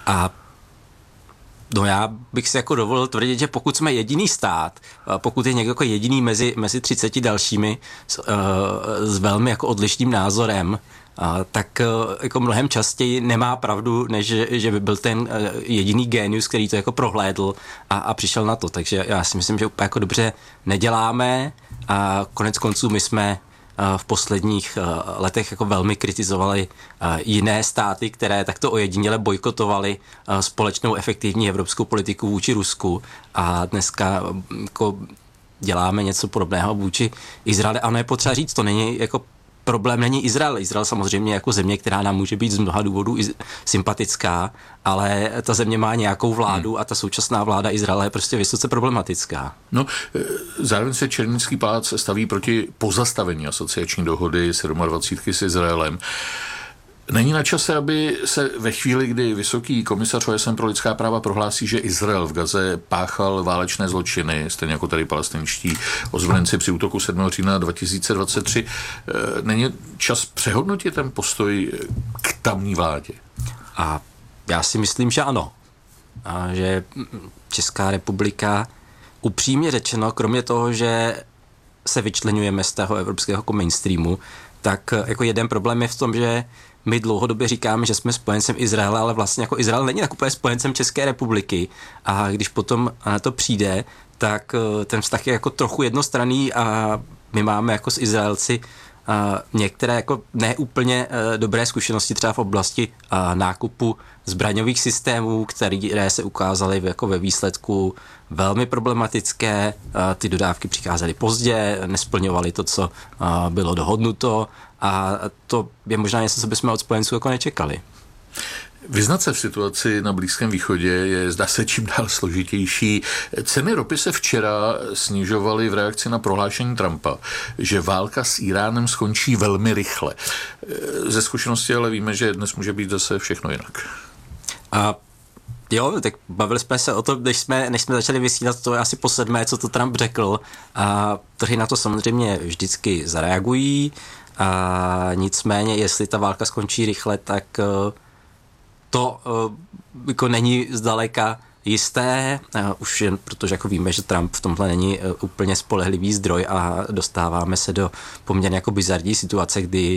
No já bych si jako dovolil tvrdit, že pokud jsme jediný stát, pokud je někdo jako jediný mezi 30 dalšími s velmi jako odlišným názorem, tak jako mnohem častěji nemá pravdu, než že by byl ten jediný génius, který to jako prohlédl a přišel na to. Takže já si myslím, že úplně jako dobře neděláme a konec konců my jsme v posledních letech jako velmi kritizovali jiné státy, které takto ojediněle bojkotovaly společnou efektivní evropskou politiku vůči Rusku a dneska jako děláme něco podobného vůči Izraeli. A ono je potřeba říct, to není jako problém není Izrael. Izrael samozřejmě jako země, která nám může být z mnoha důvodů sympatická, ale ta země má nějakou vládu a ta současná vláda Izraele je prostě vysoce problematická. No, zároveň se Černínský palác staví proti pozastavení asociační dohody 27 s Izraelem. Není na čase, aby se ve chvíli, kdy vysoký komisař OSN pro lidská práva prohlásí, že Izrael v Gaze páchal válečné zločiny, stejně jako tady palestinští ozbrojenci při útoku 7. října 2023, není čas přehodnotit ten postoj k tamní vládě? A já si myslím, že ano. A že Česká republika upřímně řečeno, kromě toho, že se vyčleňujeme z toho evropského mainstreamu, tak jako jeden problém je v tom, že my dlouhodobě říkáme, že jsme spojencem Izraele, ale vlastně jako Izrael není tak úplně spojencem České republiky a když potom na to přijde, tak ten vztah je jako trochu jednostranný a my máme jako s Izraelci některé jako neúplně dobré zkušenosti třeba v oblasti nákupu zbraňových systémů, které se ukázaly jako ve výsledku velmi problematické. Ty dodávky přicházely pozdě, nesplňovaly to, co bylo dohodnuto a to je možná něco, co bychom od spojenců jako nečekali. Vyznat se v situaci na Blízkém východě je, zdá se, čím dál složitější. Ceny ropy se včera snižovaly v reakci na prohlášení Trumpa, že válka s Iránem skončí velmi rychle. Ze zkušenosti ale víme, že dnes může být zase všechno jinak. A jo, tak bavili jsme se o tom, než jsme začali vysílat, to je asi po 7, co to Trump řekl. A trhy na to samozřejmě vždycky zareagují. A nicméně, jestli ta válka skončí rychle, tak to jako není zdaleka jisté, už jen protože jako víme, že Trump v tomhle není úplně spolehlivý zdroj a dostáváme se do poměrně jako bizarní situace, kdy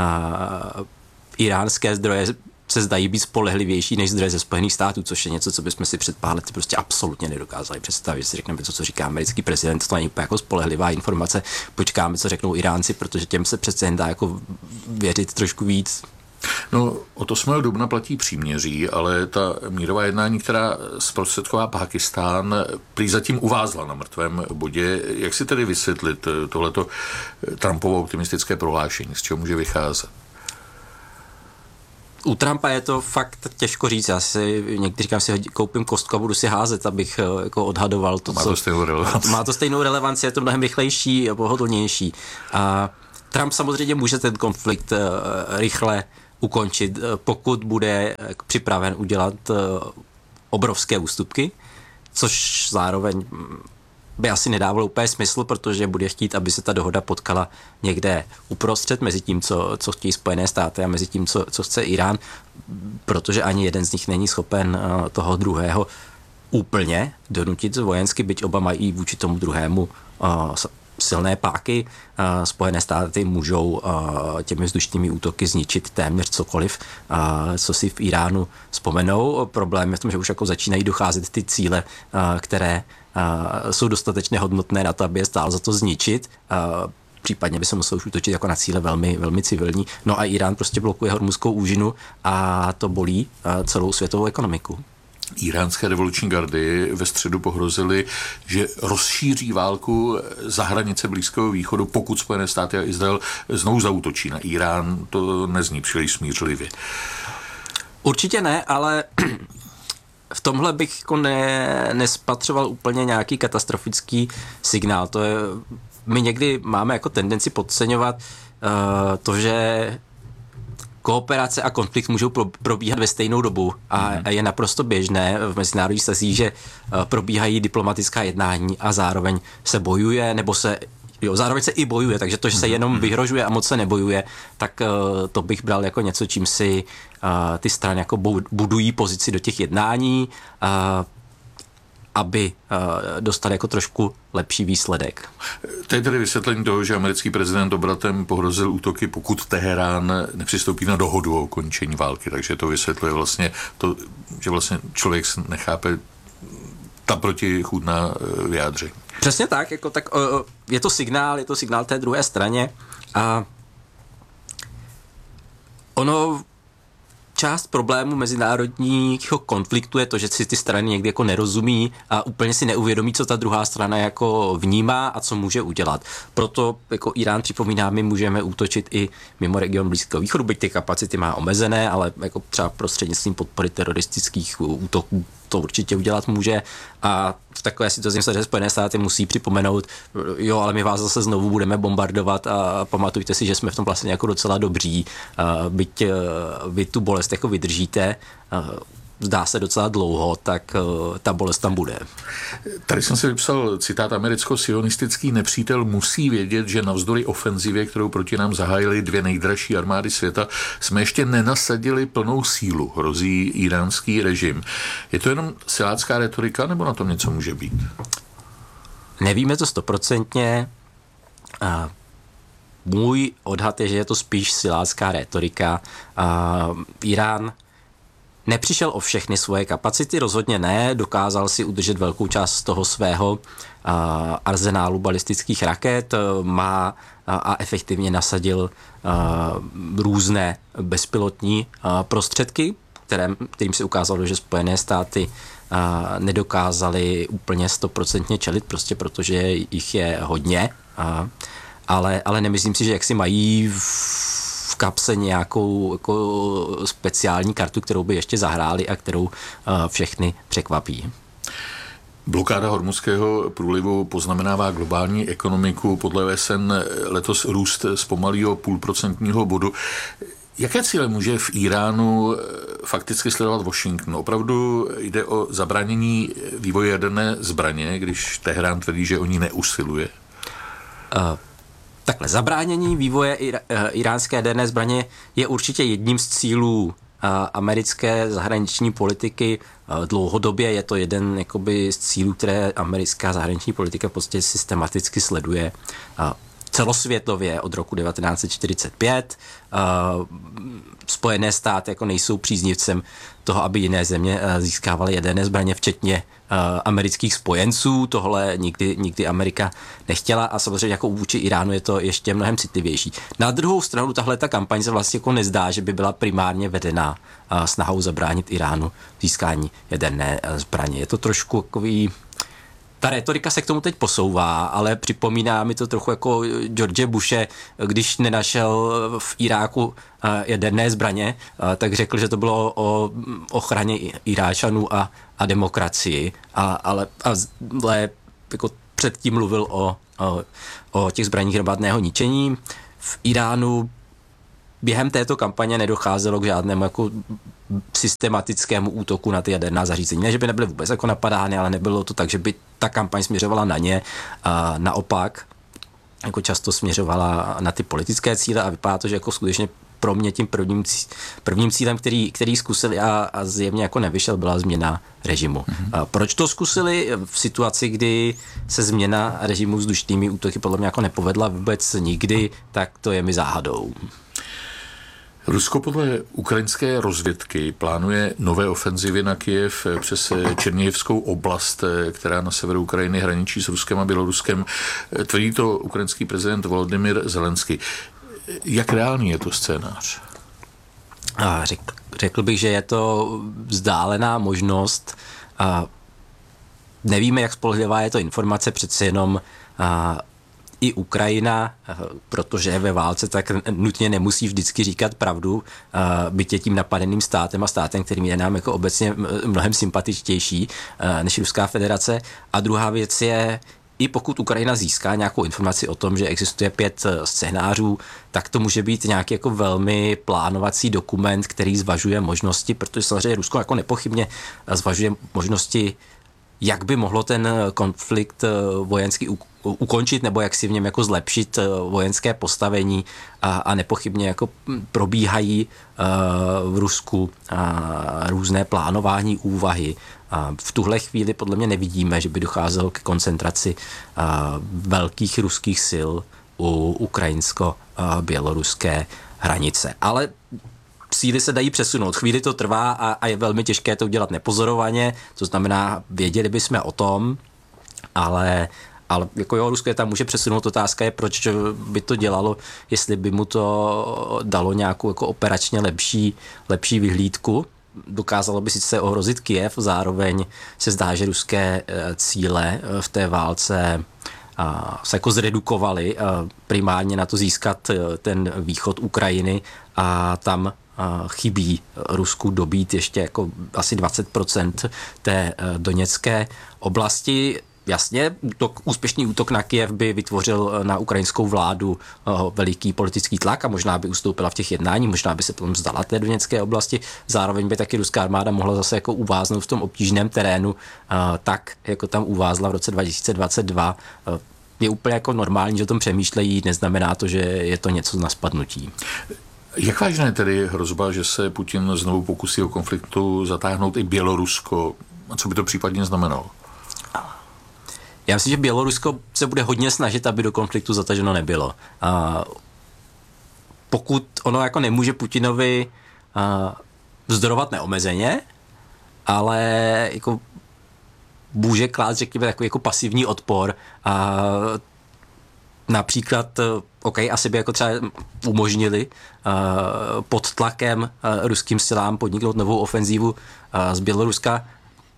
iránské zdroje se zdají být spolehlivější než zdroje ze Spojených států, což je něco, co bychom si před pár lety prostě absolutně nedokázali představit. Že si řekneme to, co říká americký prezident, to není úplně jako spolehlivá informace. Počkáme, co řeknou Iránci, protože těm se přece jen dá jako věřit trošku víc. No, od 8. dubna platí příměří, ale ta mírová jednání, která zprostředková Pákistán, prý zatím uvázla na mrtvém bodě. Jak si tedy vysvětlit tohleto Trumpovo optimistické prohlášení, z čeho může vycházet? U Trumpa je to fakt těžko říct. Já si někdy říkám, si koupím kostku a budu si házet, abych jako odhadoval to, co... Má to stejnou relevanci, je to mnohem rychlejší a pohodlnější. A Trump samozřejmě může ten konflikt rychle ukončit, pokud bude připraven udělat obrovské ústupky, což zároveň by asi nedávalo úplně smysl, protože bude chtít, aby se ta dohoda potkala někde uprostřed mezi tím, co chtějí Spojené státy a mezi tím, co chce Irán, protože ani jeden z nich není schopen toho druhého úplně donutit vojensky, byť oba mají vůči tomu druhému silné páky. Spojené státy můžou těmi vzdušnými útoky zničit téměř cokoliv, co si v Iránu vzpomenou. Problém je v tom, že už jako začínají docházet ty cíle, které jsou dostatečně hodnotné na to, aby je stálo za to zničit. Případně by se musel už útočit jako na cíle velmi, velmi civilní. No a Irán prostě blokuje Hormuzskou úžinu a to bolí celou světovou ekonomiku. Iránské revoluční gardy ve středu pohrozily, že rozšíří válku za hranice Blízkého východu, pokud Spojené státy a Izrael znovu zaútočí na Irán. To nezní příliš smířlivě. Určitě ne, ale v tomhle bych jako nespatřoval úplně nějaký katastrofický signál. My někdy máme jako tendenci podceňovat to, že kooperace a konflikt můžou probíhat ve stejnou dobu a je naprosto běžné v mezinárodních vztazích, že probíhají diplomatická jednání a zároveň se bojuje, nebo zároveň se i bojuje, takže to, že se jenom vyhrožuje a moc se nebojuje, tak to bych bral jako něco, čím si ty strany jako budují pozici do těch jednání, aby dostali jako trošku lepší výsledek. To je tedy vysvětlení toho, že americký prezident obratem pohrozil útoky, pokud Teherán nepřistoupí na dohodu o ukončení války. Takže to vysvětluje vlastně to, že vlastně člověk nechápe ta protichůdná vyjádření. Přesně tak, jako tak je to signál té druhé straně a ono část problému mezinárodního konfliktu je to, že si ty strany někdy jako nerozumí a úplně si neuvědomí, co ta druhá strana jako vnímá a co může udělat. Proto jako Irán, připomíná, my můžeme útočit i mimo region Blízkého východu, byť ty kapacity má omezené, ale jako třeba prostřednictvím podpory teroristických útoků to určitě udělat může a v takové situaci se, že Spojené státy musí připomenout, jo, ale my vás zase znovu budeme bombardovat a pamatujte si, že jsme v tom vlastně jako docela dobří, byť vy tu bolest jako vydržíte, zdá se docela dlouho, tak ta bolest tam bude. Tady jsem si vypsal citát americko-sionistický nepřítel musí vědět, že navzdory ofenzivě, kterou proti nám zahájily dvě nejdražší armády světa, jsme ještě nenasadili plnou sílu, hrozí iránský režim. Je to jenom silácká retorika, nebo na tom něco může být? Nevíme to 100%. Můj odhad je, že je to spíš silácká retorika. Irán nepřišel o všechny svoje kapacity, rozhodně ne, dokázal si udržet velkou část toho svého arzenálu balistických raket, má a efektivně nasadil různé bezpilotní prostředky, kterým se ukázalo, že Spojené státy nedokázali úplně 100% čelit, prostě protože jich je hodně, ale nemyslím si, že jaksi mají v kapse nějakou jako speciální kartu, kterou by ještě zahráli a kterou všechny překvapí. Blokáda Hormuzského průlivu poznamenává globální ekonomiku. Podle OSN letos růst zpomalí o 0,5% bodu. Jaké cíle může v Iránu fakticky sledovat Washington? Opravdu jde o zabránění vývoje jaderné zbraně, když Teherán tvrdí, že o ní neusiluje? Takhle, zabránění vývoje iránské jaderné zbraně je určitě jedním z cílů americké zahraniční politiky. Dlouhodobě je to jeden jakoby, z cílů, které americká zahraniční politika prostě systematicky sleduje celosvětově od roku 1945. Spojené státy jako nejsou příznivcem toho, aby jiné země získávaly jaderné zbraně, včetně amerických spojenců. Tohle nikdy Amerika nechtěla a samozřejmě jako vůči Iránu je to ještě mnohem citlivější. Na druhou stranu tahle ta kampaň se vlastně jako nezdá, že by byla primárně vedená snahou zabránit Iránu získání jaderné zbraně. Je to trošku takový... Ta retorika se k tomu teď posouvá, ale připomíná mi to trochu jako George Bushe, když nenašel v Iráku jaderné zbraně, tak řekl, že to bylo o ochraně Iráčanů a demokracii, ale jako předtím mluvil o těch zbraních hromadného ničení. V Iránu během této kampaně nedocházelo k žádnému jako systematickému útoku na ty jaderná zařízení. Ne, že by nebyly vůbec jako napadány, ale nebylo to tak, že by ta kampaň směřovala na ně. A naopak jako často směřovala na ty politické cíle a vypadá to, že jako skutečně pro mě tím prvním cílem, který zkusili a zjevně jako nevyšel, byla změna režimu. A proč to zkusili v situaci, kdy se změna režimu vzdušnými útoky podle mě jako nepovedla vůbec nikdy, tak to je mi záhadou. Rusko podle ukrajinské rozvědky plánuje nové ofenzivy na Kyjev přes Černějevskou oblast, která na severu Ukrajiny hraničí s Ruskem a Běloruskem. Tvrdí to ukrajinský prezident Volodymyr Zelenský. Jak reálný je to scénář? Řekl bych, že je to vzdálená možnost. Nevíme, jak spolehlivá je to informace, přece jenom i Ukrajina, protože je ve válce, tak nutně nemusí vždycky říkat pravdu, byť je tím napadeným státem a státem, kterým je nám jako obecně mnohem sympatičtější než Ruská federace. A druhá věc je, i pokud Ukrajina získá nějakou informaci o tom, že existuje 5 scénářů, tak to může být nějaký jako velmi plánovací dokument, který zvažuje možnosti, protože samozřejmě Rusko jako nepochybně zvažuje možnosti, jak by mohlo ten konflikt vojenský ukončit nebo jak si v něm jako zlepšit vojenské postavení a nepochybně jako probíhají v Rusku různé plánování, úvahy. V tuhle chvíli podle mě nevidíme, že by docházelo k koncentraci velkých ruských sil u ukrajinsko-běloruské hranice. Ale síly se dají přesunout. Chvíli to trvá a je velmi těžké to udělat nepozorovaně, to znamená, věděli bychom o tom, ale jako jo, Rusko je tam může přesunout. Otázka je, proč by to dělalo, jestli by mu to dalo nějakou jako operačně lepší vyhlídku. Dokázalo by sice ohrozit Kyjev, zároveň se zdá, že ruské cíle v té válce se jako zredukovaly primárně na to získat ten východ Ukrajiny a tam chybí Rusku dobít ještě jako asi 20% té doněcké oblasti. Jasně, úspěšný útok na Kyjev by vytvořil na ukrajinskou vládu veliký politický tlak a možná by ustoupila v těch jednáních, možná by se potom vzdala té doněcké oblasti. Zároveň by taky ruská armáda mohla zase jako uváznout v tom obtížném terénu, tak jako tam uvázla v roce 2022. Je úplně jako normální, že o tom přemýšlejí, neznamená to, že je to něco na spadnutí. Jak vážná je tedy hrozba, že se Putin znovu pokusí o konfliktu zatáhnout i Bělorusko? A co by to případně znamenalo? Já myslím, že Bělorusko se bude hodně snažit, aby do konfliktu zataženo nebylo. Pokud ono jako nemůže Putinovi vzdorovat neomezeně, ale jako může klást, řekněme, takový jako pasivní odpor a například, asi by jako třeba umožnili pod tlakem ruským silám podniknout novou ofenzívu z Běloruska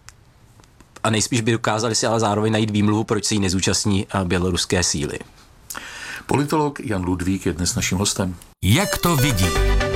a nejspíš by dokázali si ale zároveň najít výmluvu, proč se jí nezúčastní běloruské síly. Politolog Jan Ludvík je dnes naším hostem. Jak to vidí?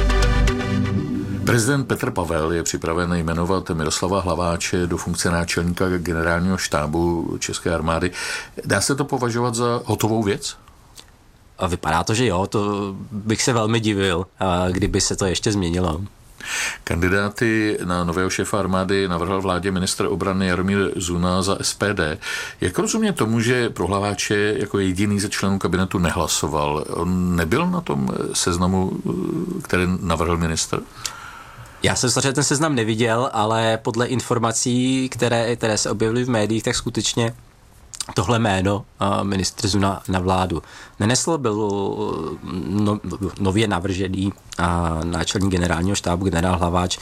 Prezident Petr Pavel je připraven jmenovat Miroslava Hlaváče do funkce náčelníka generálního štábu České armády. Dá se to považovat za hotovou věc? A vypadá to, že jo, to bych se velmi divil, kdyby se to ještě změnilo. Kandidáty na nového šéfa armády navrhl vládě ministr obrany Jaromír Zuna za SPD. Jak rozumět tomu, že pro Hlaváče jako jediný ze členů kabinetu nehlasoval? On nebyl na tom seznamu, který navrhl ministr? Já jsem samozřejmě ten seznam neviděl, ale podle informací, které se objevily v médiích, tak skutečně tohle jméno ministr Zuna na vládu nenesl, byl nově navržený náčelník generálního štábu generál Hlaváč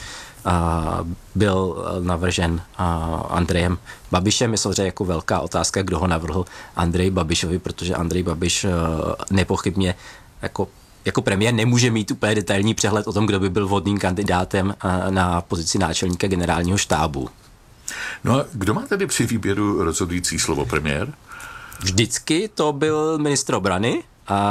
byl navržen Andrejem Babišem. Je samozřejmě jako velká otázka, kdo ho navrhl Andreji Babišovi, protože Andrej Babiš nepochybně jako premiér nemůže mít úplně detailní přehled o tom, kdo by byl vhodným kandidátem na pozici náčelníka generálního štábu. No a kdo má tedy při výběru rozhodující slovo, premiér? Vždycky to byl ministr obrany,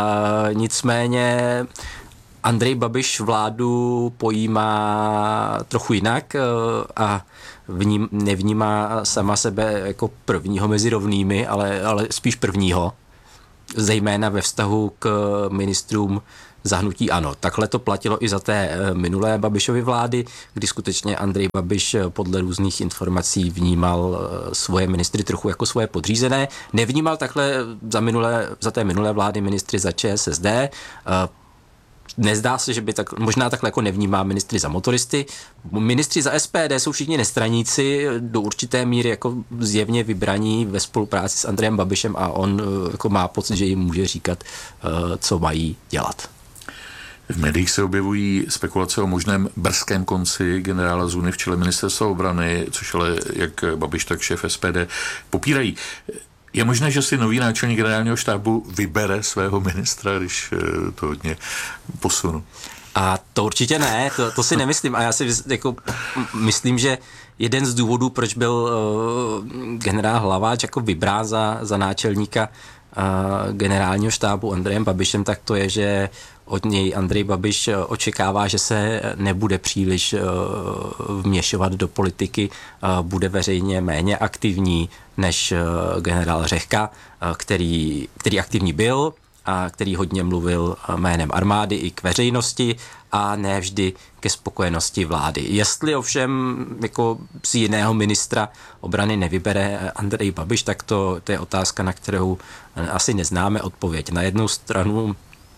nicméně Andrej Babiš vládu pojímá trochu jinak a nevnímá sama sebe jako prvního mezi rovnými, ale spíš prvního, zejména ve vztahu k ministrům za hnutí ANO. Takhle to platilo i za té minulé Babišovy vlády, kdy skutečně Andrej Babiš podle různých informací vnímal svoje ministry trochu jako svoje podřízené. Nevnímal takhle za té minulé vlády ministry za ČSSD. Nezdá se, že by možná takhle jako nevnímá ministry za motoristy. Ministři za SPD jsou všichni nestraníci, do určité míry jako zjevně vybraní ve spolupráci s Andrejem Babišem a on jako má pocit, že jim může říkat, co mají dělat. V médiích se objevují spekulace o možném brzkém konci generála Zuny v čele ministerstva obrany, což ale jak Babiš, tak šéf SPD popírají. Je možné, že si nový náčelník generálního štábu vybere svého ministra, když to hodně posunu? A to určitě ne, to si nemyslím. A já si myslím, že jeden z důvodů, proč byl generál Hlaváč jako vybrán za náčelníka generálního štábu Andrejem Babišem, tak to je, že od něj Andrej Babiš očekává, že se nebude příliš vměšovat do politiky, bude veřejně méně aktivní než generál Řehka, který aktivní byl a který hodně mluvil jménem armády i k veřejnosti a ne vždy ke spokojenosti vlády. Jestli ovšem jako si jiného ministra obrany nevybere Andrej Babiš, tak to je otázka, na kterou asi neznáme odpověď. Na jednu stranu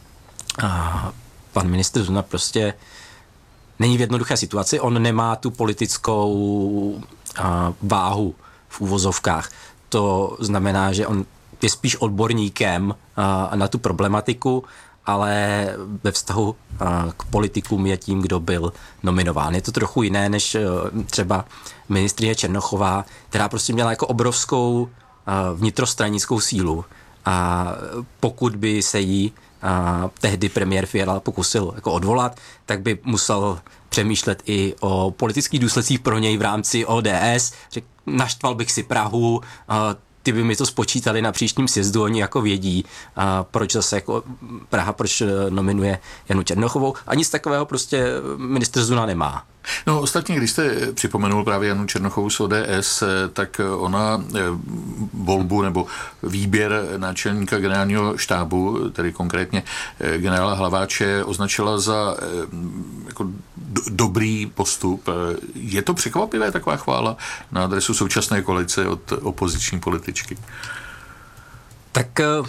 pan ministr Zuna prostě není v jednoduché situaci, on nemá tu politickou váhu v úvozovkách. To znamená, že on je spíš odborníkem na tu problematiku, ale ve vztahu k politikům je tím, kdo byl nominován. Je to trochu jiné než třeba ministryně Černochová, která prostě měla jako obrovskou vnitrostranickou sílu. A pokud by se jí tehdy premiér Fiala pokusil jako odvolat, tak by musel přemýšlet i o politických důsledcích pro něj v rámci ODS. Naštval bych si Prahu, ty by mi to spočítali na příštím sjezdu, oni jako vědí, proč zase jako Praha, proč nominuje Janu Černochovou. A nic takového prostě ministr Zuna nemá. No ostatně, když jste připomenul právě Janu Černochovou z ODS, tak ona volbu nebo výběr náčelníka generálního štábu, tedy konkrétně generála Hlaváče, označila za jako dobrý postup. Je to překvapivé taková chvála na adresu současné koalice od opoziční političky? Tak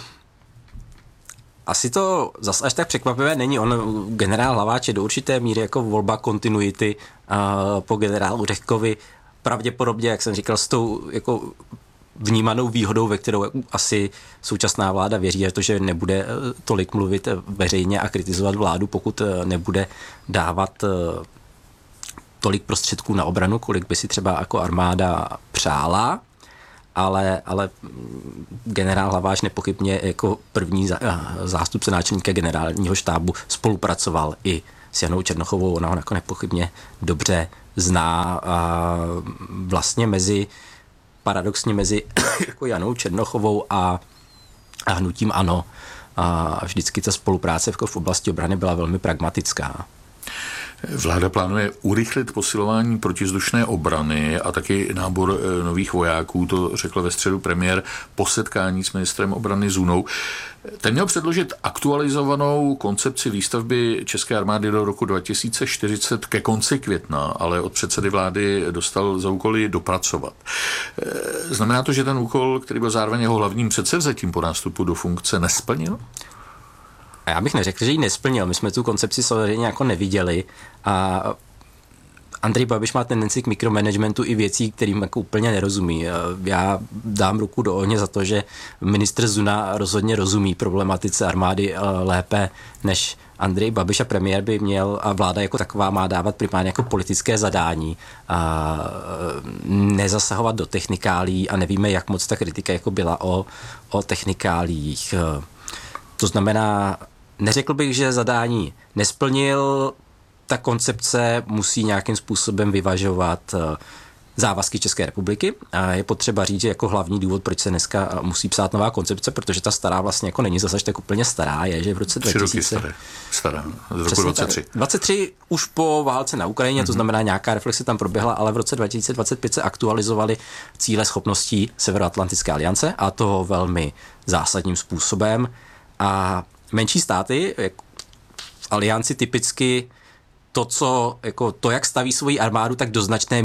asi to zase až tak překvapivé není. On, generál Hlaváč, je do určité míry jako volba kontinuity po generálu Řehkovi. Pravděpodobně, jak jsem říkal, s tou jako vnímanou výhodou, ve kterou asi současná vláda věří, to, že nebude tolik mluvit veřejně a kritizovat vládu, pokud nebude dávat tolik prostředků na obranu, kolik by si třeba jako armáda přála, ale generál Hlaváč nepochybně jako první zástupce náčelníka generálního štábu spolupracoval i s Janou Černochovou, ona ho jako nepochybně dobře zná a vlastně paradoxně mezi jako Janou Černochovou a hnutím ANO a vždycky ta spolupráce v oblasti obrany byla velmi pragmatická. Vláda plánuje urychlit posilování protizdušné obrany a taky nábor nových vojáků, to řekl ve středu premiér po setkání s ministrem obrany Zůnou. Ten měl předložit aktualizovanou koncepci výstavby české armády do roku 2040 ke konci května, ale od předsedy vlády dostal za úkol dopracovat. Znamená to, že ten úkol, který byl zároveň jeho hlavním předsevzetím po nástupu do funkce, nesplnil? A já bych neřekl, že ji nesplnil. My jsme tu koncepci samozřejmě jako neviděli a Andrej Babiš má tendenci k mikromanagementu i věcí, kterým jako úplně nerozumí. Já dám ruku do ohně za to, že ministr Zuna rozhodně rozumí problematice armády lépe než Andrej Babiš a premiér by měl a vláda jako taková má dávat primárně jako politické zadání a nezasahovat do technikálí a nevíme, jak moc ta kritika jako byla o technikálích. To znamená, neřekl bych, že zadání nesplnil, ta koncepce musí nějakým způsobem vyvažovat závazky České republiky. A je potřeba říct, že jako hlavní důvod, proč se dneska musí psát nová koncepce, protože ta stará vlastně jako není zase tak úplně stará, je, že v roce 2000... stará, z roku 23. 23 už po válce na Ukrajině, to znamená nějaká reflexe tam proběhla, ale v roce 2025 se aktualizovaly cíle schopností Severoatlantické aliance a to velmi zásadním způsobem. A menší státy, jako v alianci typicky to, jak staví svoji armádu, tak do značné